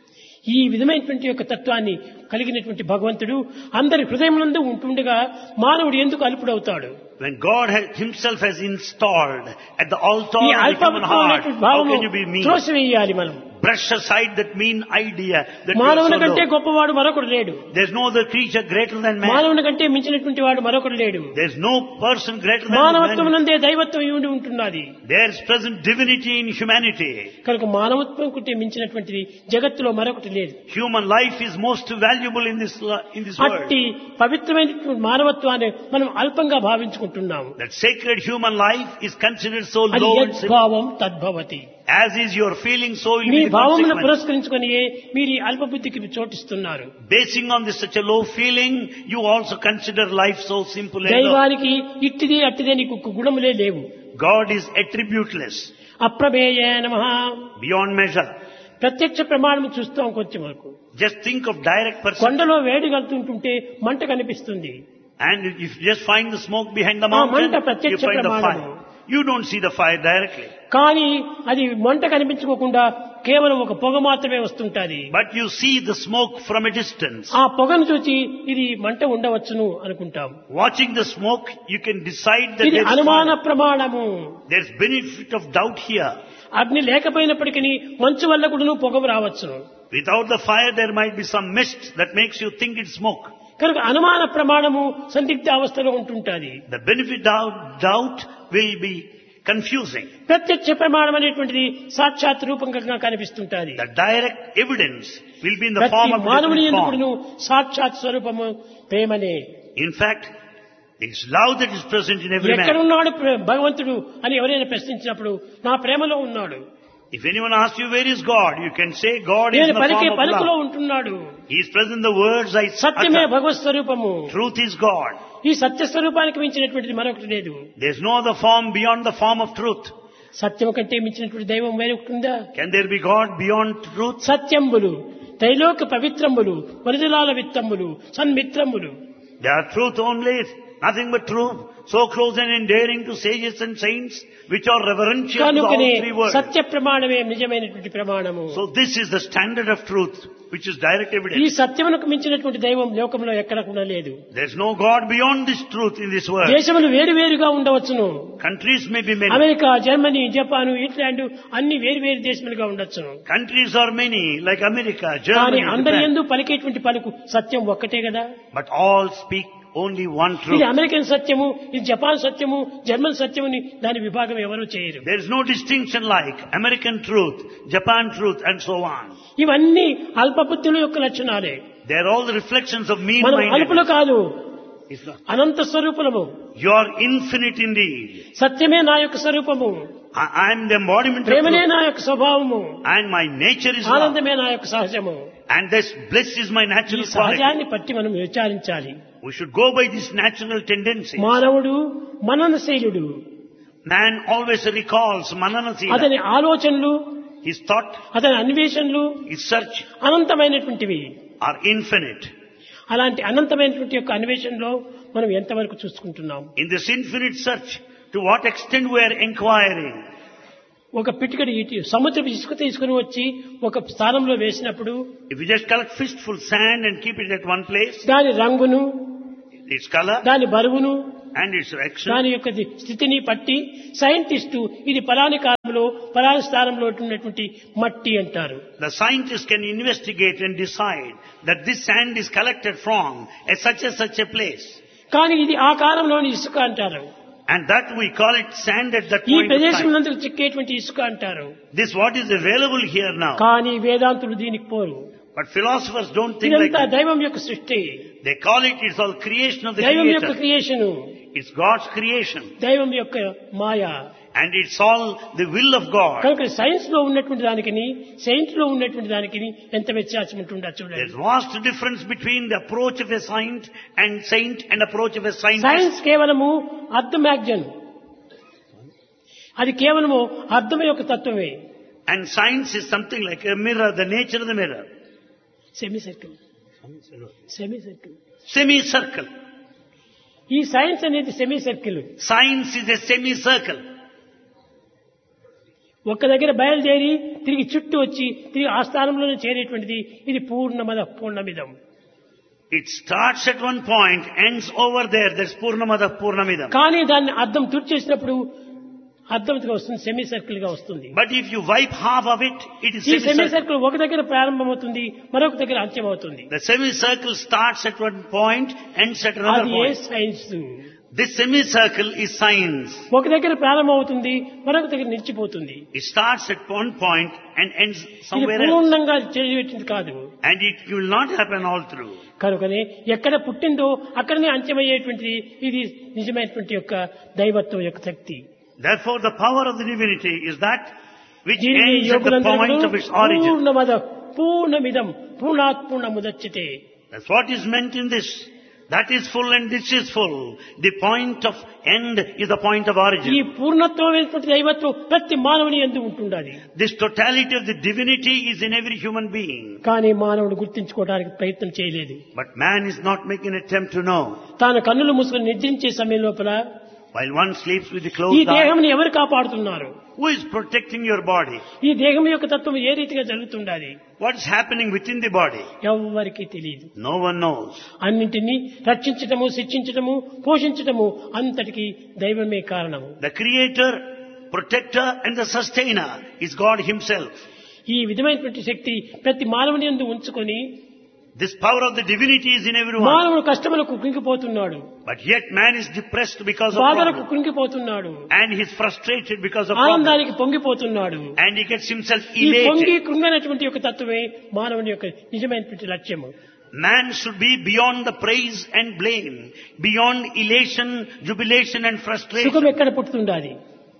ఈ విధమైనటువంటి యొక్క తత్వాన్ని కలిగినటువంటి భగవంతుడు అందరి హృదయమునందు ఉంటుండగా మానవుడు ఎందుకు అల్పుడవుతాడు? When God himself has installed at the altar ఈ of the human heart, అల్పమైనటువంటి how భావము can you be mean? త్రోసివేయాలి మనం. Brush aside that mean idea that you are మానవుని so కంటే low. గొప్పవాడు మరొకడు లేడు. There's no other creature greater than man. మానవుని కంటే మించినటువంటి వాడు మరొకడు లేడు. There's no person greater than మానవత్వం man. నందే దైవత్వం ఉండి ఉంటున్నది. There's present divinity in humanity. కనుక మానవత్వం కంటే మించినటువంటిది జగత్తులో మరొకటి లేదు. Human life is most valuable in this world. అట్టి పవిత్రమైనటువంటి మానవత్వాన్ని మనం అల్పంగా భావించుకుంటున్నాము. That sacred human life is considered so అది low and simple. యద్భావం తద్భవతి. As is your feeling, so will me be the భావమును consequence. పురస్కరించుకొని మీరు ఈ అల్పబుద్ధికి చోటిస్తున్నారు. Basing on this such a low feeling, you also consider life so simple and low. దైవానికి ఇట్టిది అట్టిదే నీకు గుణములే లేవు. God is attributeless, అప్రమేయ నమః. beyond measure. ప్రత్యక్ష ప్రమాణం చూస్తాం కొంచెం వరకు. Just think of direct perception. కొండలో వేడి కలుతుంటుంటే మంట కనిపిస్తుంది. And if you just find the smoke behind the ఆ mountain, మంట you ప్రత్యక్ష find the ప్రమాణము. fire. You don't see the fire directly. కానీ అది మంట కనిపించుకోకుండా కేవలం ఒక పొగ మాత్రమే వస్తుంటది. But you see the smoke from a distance. ఆ పొగను చూసి ఇది మంట ఉండవచ్చును అనుకుంటాం. Watching the smoke, you can decide that ఇది there's అనుమాన fire. ప్రమాణము. There's benefit of doubt here. అగ్ని లేకపోయినప్పటికీ మంచు వల్ల కూడా పొగ రావచ్చును. Without the fire, there might be some mist that makes you think it's smoke. కనుక అనుమాన ప్రమాణము సందిగ్ధ అవస్థలో ఉంటుంటది. The benefit of doubt will be confusing. ప్రత్యక్ష ప్రమాణం అనేటువంటిది సాక్షాత్ రూపంగా కనిపిస్తుంటది. The direct evidence will be in the ప్రతి form of మానవుని different ఎందుకును form. సాక్షాత్ స్వరూపము ప్రేమనే. In fact, it's love that is present in every man. ఎక్కడున్నాడు భగవంతుడు అని ఎవరైనా ప్రశ్నించినప్పుడు నా ప్రేమలో ఉన్నాడు. If anyone asks you where is God, you can say God is in నేను the పలికే form of పలుకులో love. ఉంటున్నాడు. He is present in the words I సత్యమే utter. భగవత్ స్వరూపము. Truth is God. ఈ సత్య స్వరూపానికి మించినటువంటిది మరొకటి లేదు. There's no other form beyond the form of truth. సత్యం కంటే మించినటువంటి దైవం వేరొకటి ఉందా? Can there be God beyond truth? సత్యంబులు త్రైలోక పవిత్రంబులు వరిదిలాల విత్తంబులు సన్మిత్రములు. They are truth only, nothing but truth. So close and endearing to sages and saints, which are reverential to all కనుకనే three words. సత్య ప్రమాణమే నిజమైనటువంటి ప్రమాణము. So this is the standard of truth, which is direct ఈ evidence. సత్యమునకు మించినటువంటి దైవం లోకంలో ఎక్కడ కూడా లేదు. There's no God beyond this truth in this world. దేశములు వేరువేరుగా ఉండవచ్చును. Countries may be many. America, Germany, Japan, England అన్ని వేరువేరు దేశములుగా ఉండొచ్చును. Countries are many, like America, కానీ Germany, అందరి Japan. యందు పలికేటువంటి పలుకు సత్యం ఒక్కటే కదా. But all speak only one ఇది truth. అమెరికన్ సత్యము, ఇది జపాన్ సత్యము, జర్మన్ సత్యముని దాని విభాగం ఎవరు చేయరు. There is no distinction like American truth, Japan truth, and so on. ఇవన్నీ అల్పబుద్ధుల యొక్క లక్షణాలే. They are all the reflections of మనం అల్పులు mean-mindedness. కాదు, It's not. Anantha స్వరూపులము. You are infinite indeed. సత్యమే నా యొక్క స్వరూపము, I am the embodiment of ప్రేమనే truth. నా యొక్క స్వభావము, And my nature is love. ఆనందమే నా యొక్క సహజము. And this bliss is my ఈ natural quality. సహజాన్ని పట్టి మనం విచారించాలి. We should go by this natural tendency. మానవుడు మననశీలుడు. Man always recalls Mananasila. అతని ఆలోచనలు, His thought, అతని అన్వేషణలు his search అనంతమైనటువంటివి. are infinite. అలాంటి అనంతమైనటువంటి యొక్క అన్వేషణలో మనం ఎంతవరకు చూసుకుంటున్నాం? In this infinite search, to what extent we are inquiring, ఒక పిటికడి సముద్రపు ఇసుక తీసుకుని వచ్చి ఒక స్థానంలో వేసినప్పుడు If you just collect fistful sand and keep it at one place, దాని రంగును, its color దాని బరువును, and its action, దాని యొక్క స్థితిని పట్టి సైంటిస్టు ఇది పలాని కాలంలో పలాని స్థానంలో ఉన్నటువంటి మట్టి అంటారు. the scientist can investigate and decide that this sand is collected from such a place. కానీ ఇది ఆ కాలంలోని ఇసుక అంటారు. And that we call it sand at that ఈ point of ప్రదేశం time. నందు చిక్కేటువంటి ఇసుక అంటారు. This what is available here now. కానీ వేదాంతులు దీనికి పోరు. But philosophers don't think like ఇదంతా that. దైవం యొక్క సృష్టి, They call it's all creation of the దైవం యొక్క Creator. Creation, It's God's creation. దైవం యొక్క మాయ. And it's all the will of God. కనుక సైన్స్ లో ఉన్నటువంటి దానికి సైన్స్ లో ఉన్నటువంటి దానికి ఎంత వ్యత్యాసం ఉంటుందో చూడండి. There's vast difference between the approach of a saint and approach of a science scientist. కేవలము అర్థమాగ్జన్, అది కేవలము అర్థం యొక్క తత్వమే. And science is something like a mirror, the nature of the mirror. Semi circle, semi circle. Semicircle. ఈ science అనేది semi circle. Science is a semicircle. ఒక్క దగ్గర బయలుదేరి తిరిగి చుట్టూ వచ్చి తిరిగి ఆ స్థానంలోనే చేరేటువంటిది ఇది పూర్ణమద పూర్ణమిదం. It starts at one point, ends over there. That's Purnamada Purnamidam. కానీ దాన్ని అర్థం తుడిచేసినప్పుడు అర్థంగా వస్తుంది, సెమీ సర్కిల్ గా వస్తుంది. But if you wipe half of it, it is ఈ సెమీ semicircle. సర్కిల్ ఒక దగ్గర ప్రారంభమవుతుంది, మరొక దగ్గర అంత్యమవుతుంది. The semicircle starts at one point, ends at another అది ఏ point. Science. This semicircle is science. ఒక దగ్గర ప్రారంభమవుతుంది, మరొక దగ్గర నిలిచిపోతుంది. It starts at one point and ends ఇది somewhere else. పూర్ణంగా చేయబెట్టింది కాదు. And it will not happen all through. కనుకనే ఎక్కడ పుట్టిందో అక్కడనే అంత్యమయ్యేటువంటిది ఇది నిజమైనటువంటి యొక్క దైవత్వం యొక్క శక్తి. Therefore, the power of the divinity is that which దీనిని ends at the point of its origin. పూర్ణమద పూర్ణమిదం పూర్ణాత్ పూర్ణముదచ్యతే. That's what is meant in this. That is full and this is full. The point of end is the point of ఈ origin. పూర్ణత్వమైనటువంటి దైవత్వం ప్రతి మానవుని యందు ఉంటుండాలి. This totality of the divinity is in every human being. కానీ మానవుడు గుర్తించుకోవడానికి ప్రయత్నం చేయలేదు. But man is not making an attempt to know. తాను కన్నులు మూసుకొని నిద్రించే సమయం లోపల While one sleeps with the ఈ closed eyes, దేహంని ఎవరు కాపాడుతున్నారు? who is protecting your body? ఈ దేహం యొక్క తత్వం ఏ రీతిగా జరుగుతుండాలి? What is happening within the body? ఎవ్వరికీ తెలియదు. No one knows. అన్నింటినీ రక్షించటము, శిక్షించటము, పోషించటము అంతటికి దైవమే కారణము. The creator, protector and the sustainer is God himself. ఈ విధమైనటువంటి శక్తి ప్రతి మానవుని యందు ఉంచుకొని This power of the divinity is in everyone. మానవుడు కష్టములకు కృంగిపోతున్నాడు, But yet man is depressed because of బాధలకు problems. కృంగిపోతున్నాడు, And he is frustrated because of problems. ఆనందానికి పొంగిపోతున్నాడు. And he gets himself ఈ పొంగి elated. కృంగనటువంటి యొక్క తత్వమే మానవుని యొక్క నిజమైనటువంటి లక్ష్యము. Man should be beyond the praise and blame, beyond elation, jubilation and సుఖం frustration. ఎక్కడ పుట్టుతుండాలి?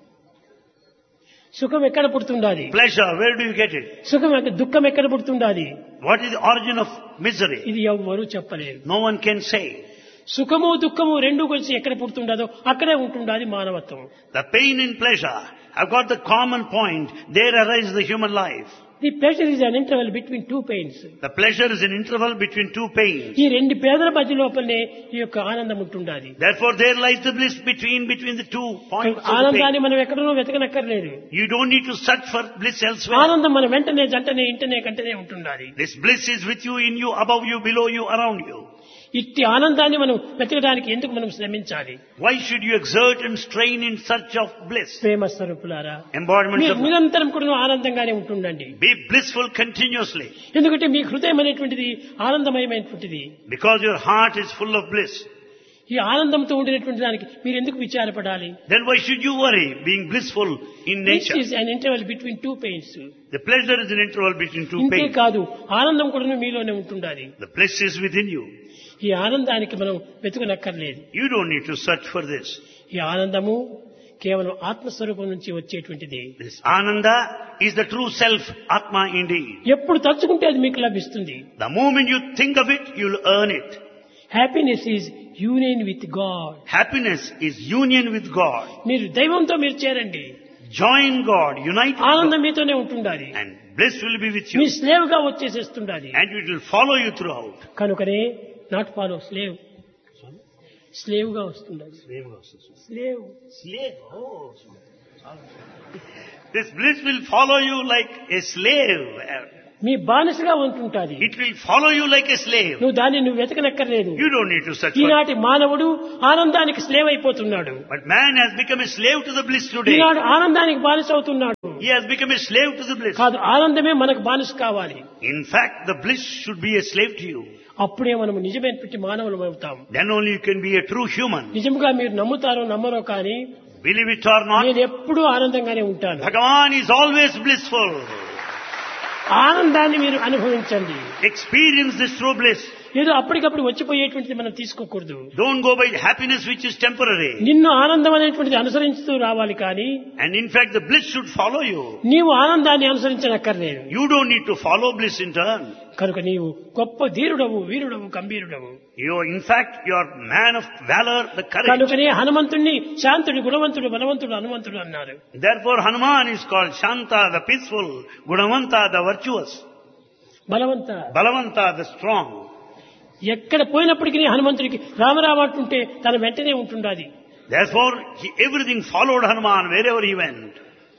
సుఖం ఎక్కడ పుడుతుండాలి? Pleasure, where do you get it? దుఃఖం ఎక్కడ పుడుతుండాలి? What is the origin of misery? ఇది ఎవ్వరూ చెప్పలేరు. No one can say. సుఖము దుఃఖము రెండు కలిసి ఎక్కడ పుడుతుండదో అక్కడే ఉంటుండాలి మానవత్వం. The pain and pleasure have got the common point. There arises the human life. The pleasure is an interval between two pains. The pleasure is an interval between two pains. ఈ రెండు పేదల మధ్య లోపలనే ఈ యొక్క ఆనందం ఉంటుండాలి. Therefore, there lies the bliss between the two points of the ఆనందాన్ని pain. మనం ఎక్కడనో వెతకనక్కర్లేదు. You don't need to search for bliss elsewhere. ఆనందం మన వెంటనే జంటనే ఇంటనే కంటనే ఉంటుండాలి. This bliss is with you, in you, above you, below you, around you. ఇట్టి ఆనందాన్ని మనం వెతకడానికి ఎందుకు మనం శ్రమించాలి? Why should you exert and strain in search of bliss? ప్రేమ స్వరూపులారా, Embodiments మీరు of నిరంతరం కూడా ఆనందంగానే ఉంటుండండి. Be blissful continuously. ఎందుకంటే మీ హృదయం అనేటువంటిది ఆనందమయమైనటువంటిది. Because your heart is full of bliss. ఈ ఆనందంతో ఉండినటువంటి దానికి మీరు ఎందుకు విచారపడాలి? Then why should you worry being blissful in This nature? is an interval between two pains. The pleasure is an interval between two ఇంతే pains. కాదు, ఆనందం కూడా మీలోనే ఉంటుండాలి. The bliss is within you. ఈ ఆనందానికి మనం వెతుకనక్కర్లేదు. You don't need to search for this. ఈ ఆనందము కేవలం ఆత్మస్వరూపం నుంచి వచ్చేటువంటిది. This Ananda is the true self, Atma indeed. ఎప్పుడు తలుచుకుంటే అది మీకు లభిస్తుంది. The moment you think of it, you'll earn it. Happiness is union with God. Happiness is union with God. మీరు దైవంతో మీరు చేరండి. Join God, unite with ఆనందం God. మీతోనే ఉంటుండాలి. And bliss will be with me you. Slave గా వచ్చేసేస్తుండాలి. And it will follow you throughout. కనుకనే not follow slave, slave గా వస్తుండాలి. Slave Slave. Oh. This bliss will follow you like a slave. మీ బానిసగా ఉంటుంటాది. It will follow you like a slave. నువ్వు దాన్ని నువ్వు వెతకనక్కర్లేదు. You don't need to search for it. ఈనాటి మానవుడు ఆనందానికి slave అయిపోతున్నాడు. But man has become a slave to the bliss today. ఈనాడు ఆనందానికి బానిస అవుతున్నాడు. He has become a slave to the bliss. కాదు, ఆనందమే మనకు బానిస కావాలి. In fact, the bliss should be a slave to you. అప్పుడే మనం నిజమైనటువంటి మానవులు అవుతాం. Then only you can be a true human. నిజంగా మీరు నమ్ముతారో నమ్మరో కానీ Believe it or not, నేను ఎప్పుడూ ఆనందంగానే ఉంటాను. Bhagavan is always blissful. ఆనందాన్ని మీరు అనుభవించండి. Experience this true bliss. ఏదో అప్పటికప్పుడు వచ్చిపోయేటువంటిది మనం తీసుకోకూడదు. Don't go by happiness which is temporary. నిన్ను ఆనందం అనేటువంటిది అనుసరిస్తూ రావాలి కానీ And in fact, the bliss should follow you. నీవు ఆనందాన్ని అనుసరించనక్కర్లేదు. You don't need to follow bliss in turn. కనుక నీవు గొప్ప ధీరుడవు, వీరుడవు, గంభీరుడవు. In fact, you are man of valor, the courage. కనుకనే హనుమంతుణ్ణి శాంతుడు, గుణవంతుడు, బలవంతుడు, హనుమంతుడు అన్నారు. Therefore, Hanuman is called Shanta, the peaceful, Gunavanta, the virtuous, బలవంత. Balavanta, the strong. ఎక్కడ పోయినప్పటికీ హనుమంతుడికి రామరామ అంటుంటే తన వెంటనే ఉంటుండాది. Therefore, everything followed Hanuman wherever he went.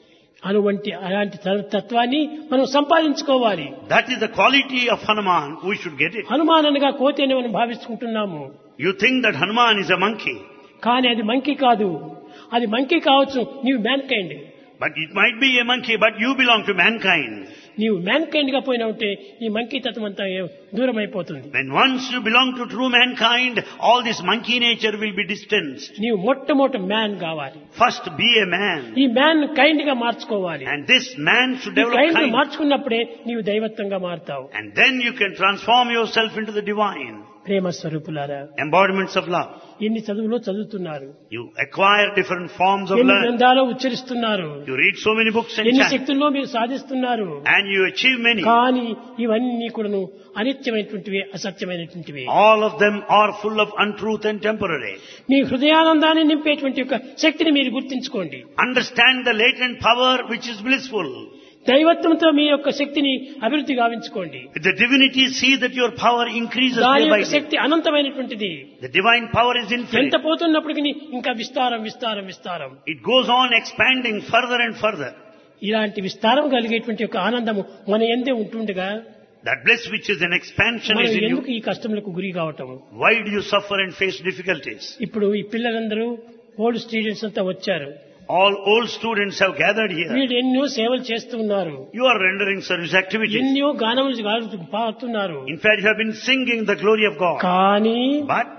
అలాంటి తత్వాన్ని మనం సంపాదించుకోవాలి. That is the quality of Hanuman. We should get it. Hanuman అనగా కోతి అని మనం భావించుకుంటున్నాము. You think that Hanuman is a monkey. కానీ అది మంకీ కాదు. అది మంకీ కావచ్చు, నీవు man kind. But it might be a monkey, but you belong to mankind. నీవు మ్యాన్ కైండ్ గా పోయినా ఉంటే ఈ మంకీ తత్వం అంతా దూరం అయిపోతుంది. When once you belong to true mankind, all this monkey nature will be distanced. నీవు మొట్టమొదటి మ్యాన్ కావాలి. First be a man. ఈ మ్యాన్ కైండ్ గా మార్చుకోవాలి. And this man should develop kind kind. మార్చుకున్నప్పుడే నీవు దైవత్వంగా మారుతావు. And then you can transform yourself into the divine. ప్రేమ స్వరూపులారా, Embodiments of love. ఎన్ని చదువులో చదువుతున్నారు, You acquire different forms of ఎన్ని learning. గ్రంథాలు ఉచ్చరిస్తున్నారు, You read so many books and ఎన్ని chants. శక్తుల్లో మీరు సాధిస్తున్నారు. And you achieve many. కానీ ఇవన్నీ కూడాను అనిత్యమైనటువంటివి, అసత్యమైనటువంటివి. All of them are full of untruth and temporary. మీ హృదయానందాన్ని నింపేటువంటి ఒక శక్తిని మీరు గుర్తించుకోండి. Understand the latent power which is blissful. దైవత్వంతో మీ యొక్క శక్తిని అభివృద్ధి గావించుకోండి. With the divinity, see that your power increases దాని day by యొక్క day. Shakti అనంతమైనటువంటిది. The divine power is ఎంత infinite. పోతున్నప్పటికీ ఇంకా విస్తారం విస్తారం విస్తారం. It goes on expanding further and further. ఇలాంటి విస్తారం కలిగేటువంటి ఒక ఆనందము మన ఎందే ఉంటుండగా That bliss which is an expansion మనం is in ఎందుకు you. ఈ కష్టములకు గురి కావటం? Why do you suffer and face difficulties? ఇప్పుడు ఈ పిల్లలందరూ ఓల్డ్ స్టూడెంట్స్ అంతా వచ్చారు. All old students have gathered here. వీళ్ళు ఎన్నో సేవలు చేస్తూ ఉన్నారు. You are rendering service activities. ఎన్నో గానములు పాడుతున్నారు. In fact, you have been singing the glory of God. కానీ But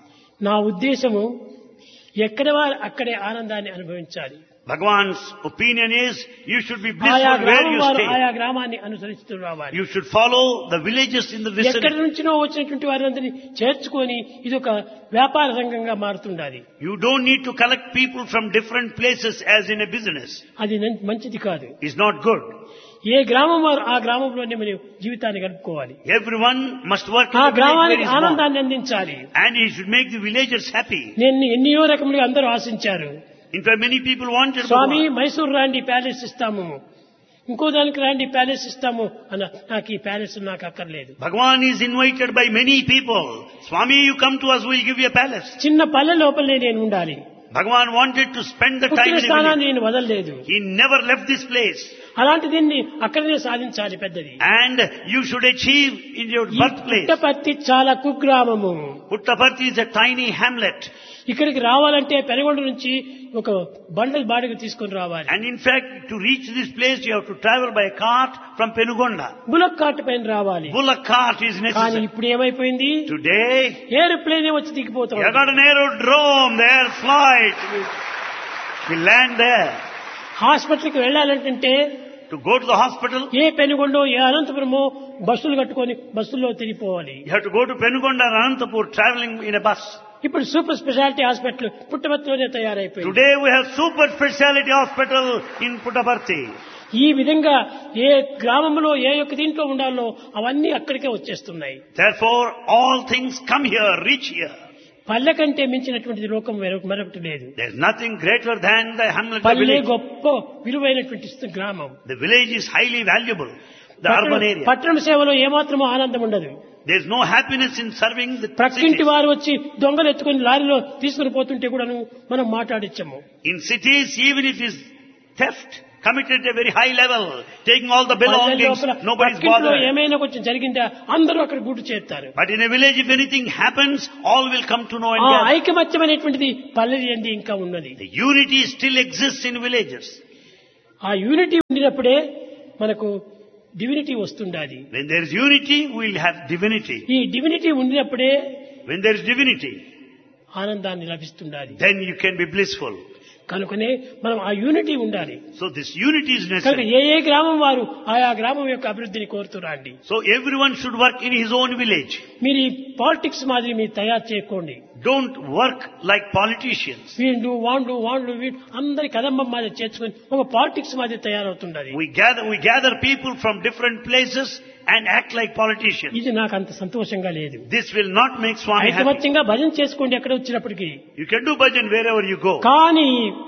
నా ఉద్దేశము ఎక్కడ వారు అక్కడే ఆనందాన్ని అనుభవించాలి. Bhagavan's opinion is you should be ఆయా blissful where గ్రామం you వారు stay. ఆయా గ్రామాన్ని అనుసరిస్తూ రావాలి. You should follow the villages in the ఎక్కడి vicinity. నుంచినో వచ్చినటువంటి వారందరినీ చేర్చుకొని ఇది ఒక వ్యాపార రంగంగా మారుతుండాలి. You don't need to collect people from different places as in a business. అది మంచిది కాదు. It's not good. ఏ గ్రామం వారు ఆ గ్రామంలోనే మనం జీవితాన్ని గడుపుకోవాలి. Everyone must work in ఆ the village where గ్రామానికి he is born. ఆనందాన్ని అందించాలి. And he should make the villagers happy. నేను ఎన్నో రకములుగా అందరూ ఆశించారు. In fact, many people wanted Swamy Bhagavan. Mysuru రాండి ప్యాలెస్ ఇస్తాము, ఇంకో దానికి రాండి ప్యాలెస్ ఇస్తాము అన్న. నాకు ఈ ప్యాలెస్ నాకు అక్కర్లేదు. Bhagavan is invited by many people. Swami, you come to us, we'll give you a palace. చిన్న పల్లె లోపలనే నేను ఉండాలి. Bhagavan wanted to spend the time పుట్టిన in a స్థానాన్ని village. నేను వదలలేదు. He never left this place. అలాంటి దీన్ని అక్కడనే సాధించాలి పెద్దది. And you should achieve in your ఈ birthplace. పుట్టపర్తి చాలా కుగ్రామము. Puttaparthi is a tiny hamlet. ఇక్కడికి రావాలంటే పెనుగొండ నుంచి ఒక బండల్ బాడిగ తీసుకొని రావాలి. And in fact, to reach this place, you have to travel by a cart from Penugonda. Bullock cart పైన రావాలి. Bullock cart is కానీ necessary. ఇప్పుడు ఏమైపోయింది, Today, ఏరోప్లేన్ వచ్చి you దిగిపోతాం. got an aerodrome, the air flight. We land there. హాస్పిటల్కి వెళ్ళాలంటే To go to the hospital, ఏ పెనుగొండో ఏ అనంతపురమో బస్సులు కట్టుకొని బస్సుల్లో తిరిగిపోవాలి. you have to go to Penugonda and Anantapur traveling in a bus. ఇప్పుడు సూపర్ స్పెషాలిటీ హాస్పిటల్ పుట్టపర్తిలోనే తయారైపోయింది. Today we have super speciality hospital in Puttaparthi. ఈ విధంగా ఏ గ్రామంలో ఏ యొక్క దీంట్లో ఉండాలో అవన్నీ అక్కడికే వచ్చేస్తున్నాయి. Therefore, all things come here, reach here. పల్లె కంటే మించినటువంటి లోకం మరొకటి లేదు. There is nothing greater than the hamlet of పల్లె village. గొప్ప విలువైనటువంటి గ్రామం. The village is highly valuable. The urban area. పట్టణ సేవలో ఏమాత్రమో ఆనందం ఉండదు. There is no happiness in serving the ప్రక్కింటి cities. వారు వచ్చి దొంగలు ఎత్తుకొని లారీలో తీసుకుని పోతుంటే కూడా మనం మాట్లాడించాము. In cities, even if it is theft, committed at a very high level, taking all the belongings, nobody's పక్కింట్లో bothered. ఏమైనా కొంచెం జరిగిందా అందరూ అక్కడ గుడి చేస్తారు. But in a village, if anything happens, all will come to know and ఆ gather. ఐకమత్యమైనటువంటిది పల్లెది అంది ఇంకా ఉన్నది. The unity still exists in villages. ఆ యూనిటీ ఉండినప్పుడే మనకు divinity వస్తుండాలి. When there is unity, we will have divinity. ఈ డివినిటీ ఉండినప్పుడే When there is divinity, ఆనందాన్ని లభిస్తుండాలి. then you can be blissful. కనుకనే మనం ఆ యూనిటీ ఉండాలి. So this unity is కనుక necessary. ఏ గ్రామం వారు ఆయా గ్రామం యొక్క అభివృద్ధిని కోరుతురండి. So everyone should work in his own village. మీరు ఈ పాలిటిక్స్ మాదిరి మీరు తయారు చేయకండి. Don't work like politicians. వీళ్ళు వాళ్ళు అందరి కదంబం మాదిరి చేర్చుకొని ఒక పాలిటిక్స్ మాదిరి తయారవుతుండాలి. We gather people from different places and act like politicians. ఇది నాకు అంత సంతోషంగా లేదు. This will not make Swami happy. ఐకమత్యంగా భజన చేసుకోండి ఎక్కడ వచ్చినప్పటికీ. You can do bhajan wherever you go. కానీ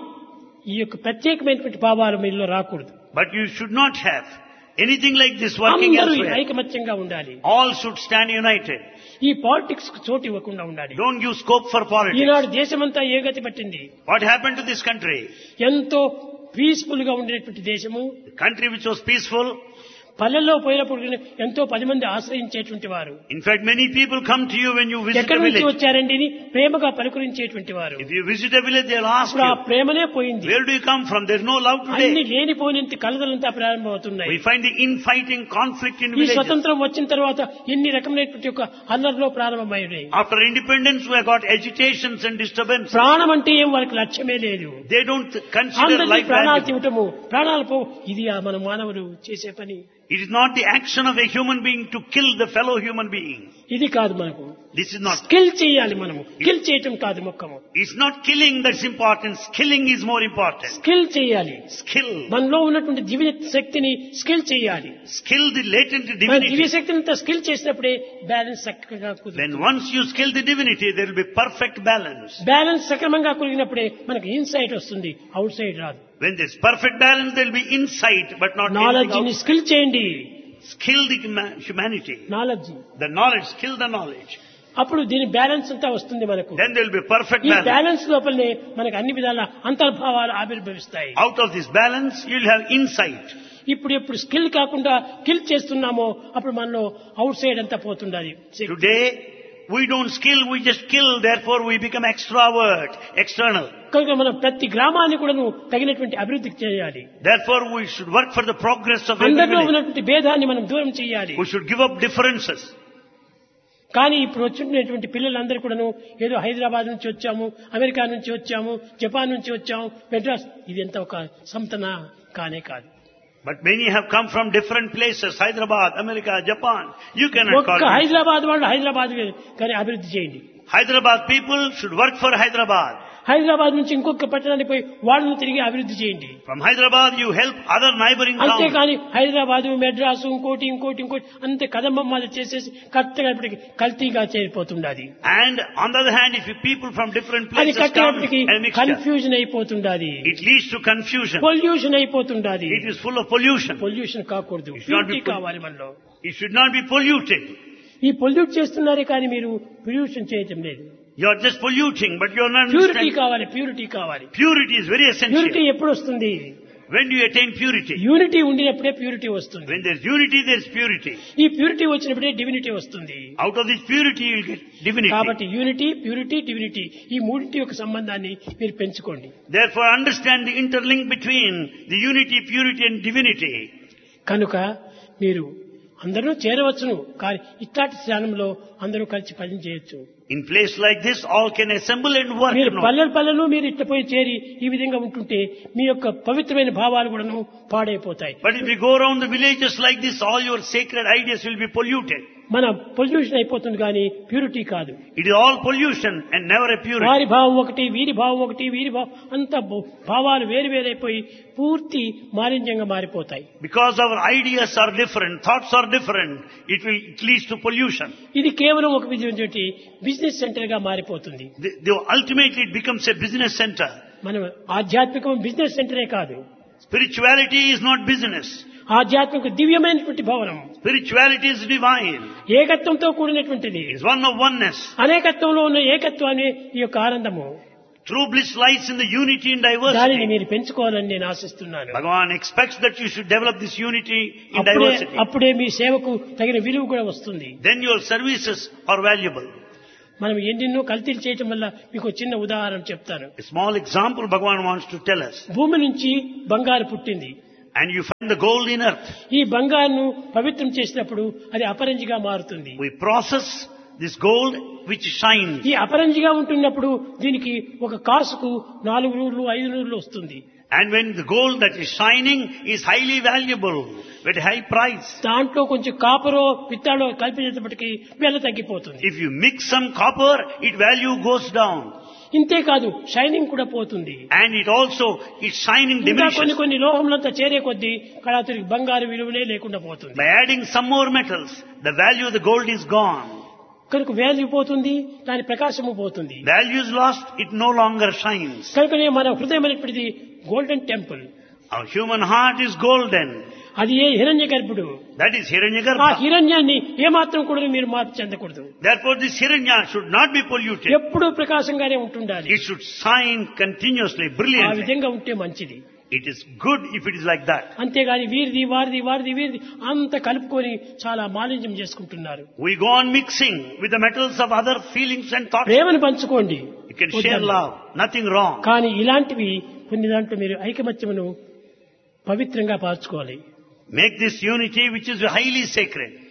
ఈ యొక్క ప్రత్యేకమైనటువంటి భావాలు మీలో రాకూడదు. But you should not have anything like this working అందరూ elsewhere. ఐకమత్యంగా ఉండాలి. All should stand united. ఈ పాలిటిక్స్ కు చోటు ఇవ్వకుండా ఉండాలి. Don't give scope for politics. ఈనాడు దేశమంతా ఏ గతి పట్టింది. What happened to this country? ఎంతో పీస్ఫుల్ గా ఉండేటువంటి దేశము, The country which was peaceful. పల్లెల్లో పోయినప్పుడు ఎంతో 10 మంది ఆశ్రయించేటువంటి వారు. In fact, many people come to you when you visit ఎక్కడి a నుంచి village. వచ్చారండి అని ప్రేమగా పలుకరించేటువంటి వారు. If you visit a village, they'll ask ఇప్పుడు ఆ you, ప్రేమనే పోయింది. where do you come from? There's no love అన్ని today. లేనిపోయినంత కలదలంతా ప్రారంభమవుతున్నాయి. We find the infighting, conflict in ఈ villages. స్వతంత్రం వచ్చిన తర్వాత ఎన్ని రకమైనటువంటి ఒక అల్లర్లో ప్రారంభమయ్యాయి. After independence, we have got agitations and disturbance. ప్రాణం అంటే ఏం వాళ్ళకి లక్ష్యమే లేదు. They don't consider అందరినీ life ప్రాణాలు valuable. తీవటము, ప్రాణాలు పో, ఇది మన మానవులు చేసే పని. It is not the action of a human being to kill the fellow human being. ఇది కాదు మనకు. This is not. స్కిల్ చేయాలి మనము. కిల్ చేయటం కాదు ముఖ్యము. It's not killing that's important. Skilling is more important. Skill చేయాలి. Skill. మనలో ఉన్నటువంటి దివ్య శక్తిని స్కిల్ చేయాలి. Skill the latent మన divinity. దివ్య శక్తిని అంతా స్కిల్ చేసినప్పుడే బ్యాలెన్స్ చక్కగా కుదురుతుంది. When once you skill the divinity, there will be perfect balance. Balance సక్రమంగా కుదిరినప్పుడే మనకు ఇన్సైట్ వస్తుంది, అవుట్ సైడ్ రాదు. When there's perfect balance, there will be insight, but not knowledge anything ని else. స్కిల్ చేయండి. Skill the humanity. Knowledge The knowledge, skill the knowledge. అప్పుడు దీని balance అంతా వస్తుంది మనకు. Then there will be perfect ఈ balance. Balance లోపలనే మనకు అన్ని విధాల అంతర్భావాలు ఆవిర్భవిస్తాయి. Out of this balance, you'll have insight. ఇప్పుడు స్కిల్ కాకుండా కిల్ చేస్తున్నామో అప్పుడు మనలో అవుట్ సైడ్ అంతా పోతుండాలి. Today, we don't skill, we just kill, therefore we become extrovert, external. కనుక మనం ప్రతి గ్రామాన్ని కూడా తగినటువంటి అభివృద్ధికి చేయాలి. Therefore we should work for the progress of every అందరిలో village. ఉన్నటువంటి భేదాన్ని మనం దూరం చేయాలి. We should give up differences. కానీ ఇప్పుడు వచ్చినటువంటి పిల్లలందరూ కూడాను ఏదో హైదరాబాద్ నుంచి వచ్చాము, అమెరికా నుంచి వచ్చాము, జపాన్ నుంచి వచ్చాము, మెడ్రాస్, ఇదంతా ఒక సంతన కానే కాదు. But many have come from different places, Hyderabad, America, Japan. You cannot call ఒక్క them. హైదరాబాద్ వాళ్ళు హైదరాబాద్ కానీ అభివృద్ధి చేయండి. Hyderabad people should work for Hyderabad. Hyderabad నుంచి ఇంకొక పట్టణానికి పోయి వాళ్ళని తిరిగి అభివృద్ధి చేయండి. From Hyderabad you help other neighboring towns. అంతేకాని హైదరాబాద్, మెడ్రాసు, ఇంకోటి అంతే కదంబం మాది చేసేసి కరెక్ట్గా ఇప్పటికి కల్తీగా చేరిపోతుండాది. And on the other hand, if you people from different అది places come కట్టేపటికి and mixture, confusion అయిపోతుండాది. it leads to confusion. Pollution అయిపోతుండాది. It is full of pollution. Pollution కాకూడదు, It should not be purity కావాలి మనలో. It should not be polluted. ఈ pollute చేస్తున్నారే కానీ మీరు pollution చేయటం లేదు. You are just polluting, but you are not purity understanding. కావాలి, ప్యూరిటీ కావాలి. Purity is very essential. Purity ఎప్పుడు వస్తుంది? When do you attain purity? Unity ఉండినప్పుడే ప్యూరిటీ వస్తుంది. When there is unity, there is purity. ఈ purity వచ్చినప్పుడే divinity వస్తుంది. Out of this purity, you will get divinity. కాబట్టి యూనిటీ, ప్యూరిటీ, డివినిటీ ఈ మూడింటి యొక్క సంబంధాన్ని మీరు పెంచుకోండి. Therefore, understand the interlink between the unity, purity and divinity. కనుక మీరు అందరూ చేరవచ్చును, కానీ ఇట్లాంటి స్థానంలో అందరూ కలిసి పని చేయొచ్చు. In place like this, all can assemble and work. మీరు పల్లెలు మీరు ఇట్లా పోయి చేరి ఈ విధంగా ఉంటుంటే మీ యొక్క పవిత్రమైన భావాలు కూడాను పాడైపోతాయి. But if you go around the villages like this, all your sacred ideas will be polluted. మన పొల్యూషన్ అయిపోతుంది కానీ ప్యూరిటీ కాదు. It is all pollution and never a purity. వారి భావం ఒకటి, వీరి భావం ఒకటి, వీరి భావం అంత భావాలు వేరువేరైపోయి పూర్తి మాలిన్యంగా మారిపోతాయి. Because our ideas are different, thoughts are different, it leads to pollution. ఇది కేవలం ఒక విధమైనటువంటి బిజినెస్ సెంటర్ గా మారిపోతుంది. Ultimately it becomes a business center. మనం ఆధ్యాత్మికం బిజినెస్ సెంటరే కాదు. Spirituality is not business. ఆధ్యాత్మిక దివ్యమైనటువంటి భవనం. Spirituality is divine. ఏకత్వంతో కూడినటువంటిది. It is one of oneness. అనేకత్వంలో ఉన్న ఏకత్వాన్ని ఈ యొక్క ఆనందము. True bliss lies in the unity and దానిని diversity. మీరు పెంచుకోవాలని నేను ఆశిస్తున్నాను. Bhagavan expects that you should develop this unity in diversity. అప్పుడే మీ సేవకు తగిన విలువ కూడా వస్తుంది. Then your services are valuable. మనం ఎన్నెన్నో కల్తీలు చేయటం వల్ల మీకు చిన్న ఉదాహరణ చెప్తాను. A small example Bhagavan wants to tell us. భూమి నుంచి బంగారు పుట్టింది. And you find the gold in earth. ఈ బంగారును పవిత్రం చేసినప్పుడు అది అపరంజిగా మారుతుంది. We process this gold which shines. ఈ అపరంజిగా ఉంటున్నప్పుడు దీనికి ఒక కాసుకు 4 రూపాయలు 5 రూపాయలు వస్తుంది. And when the gold that is shining is highly valuable, at high price. దాంట్లో కొంచెం కాపరో పిత్తాడో కలిపినప్పటికీ వెల తగ్గిపోతుంది. If you mix some copper, its value goes down. ఇంతే కాదు, షైనింగ్ కూడా పోతుంది. And it also, its shining ఇంకా diminishes. కొన్ని లోహములంతా చేరే కొద్దీ కళాతురికి బంగారు విలువనే లేకుండా పోతుంది. By adding some more metals, the value of the gold is gone. కనుక వాల్యూ పోతుంది, దాని ప్రకాశము పోతుంది. Value is lost, it no longer shines. కనుకనే మన హృదయం అనేటువంటిది golden temple. Our human heart is golden. అది ఏ హిరణ్య గర్భుడు. That is ఆ Hiranyagarbha. హిరణ్యాన్ని ఏమాత్రం కూడా మీరు మార్పు చెందకూడదు. Therefore this Hiranya should not be polluted. ఎప్పుడూ ప్రకాశంగానే ఉంటుండాలి. It should shine continuously, ఆ brilliantly. విధంగా ఉంటే మంచిది. It is good if it is like that. అంతేగాని వీరిది వీరిది అంత కలుపుకొని చాలా మాలిన్యం చేసుకుంటున్నారు. We go on mixing with the metals of other feelings and thoughts. ప్రేమను పంచుకోండి. You can share love, nothing wrong. కానీ ఇలాంటివి కొన్ని దాంట్లో మీరు ఐకమత్యమును పవిత్రంగా పాల్చుకోవాలి. Make this unity which is highly sacred.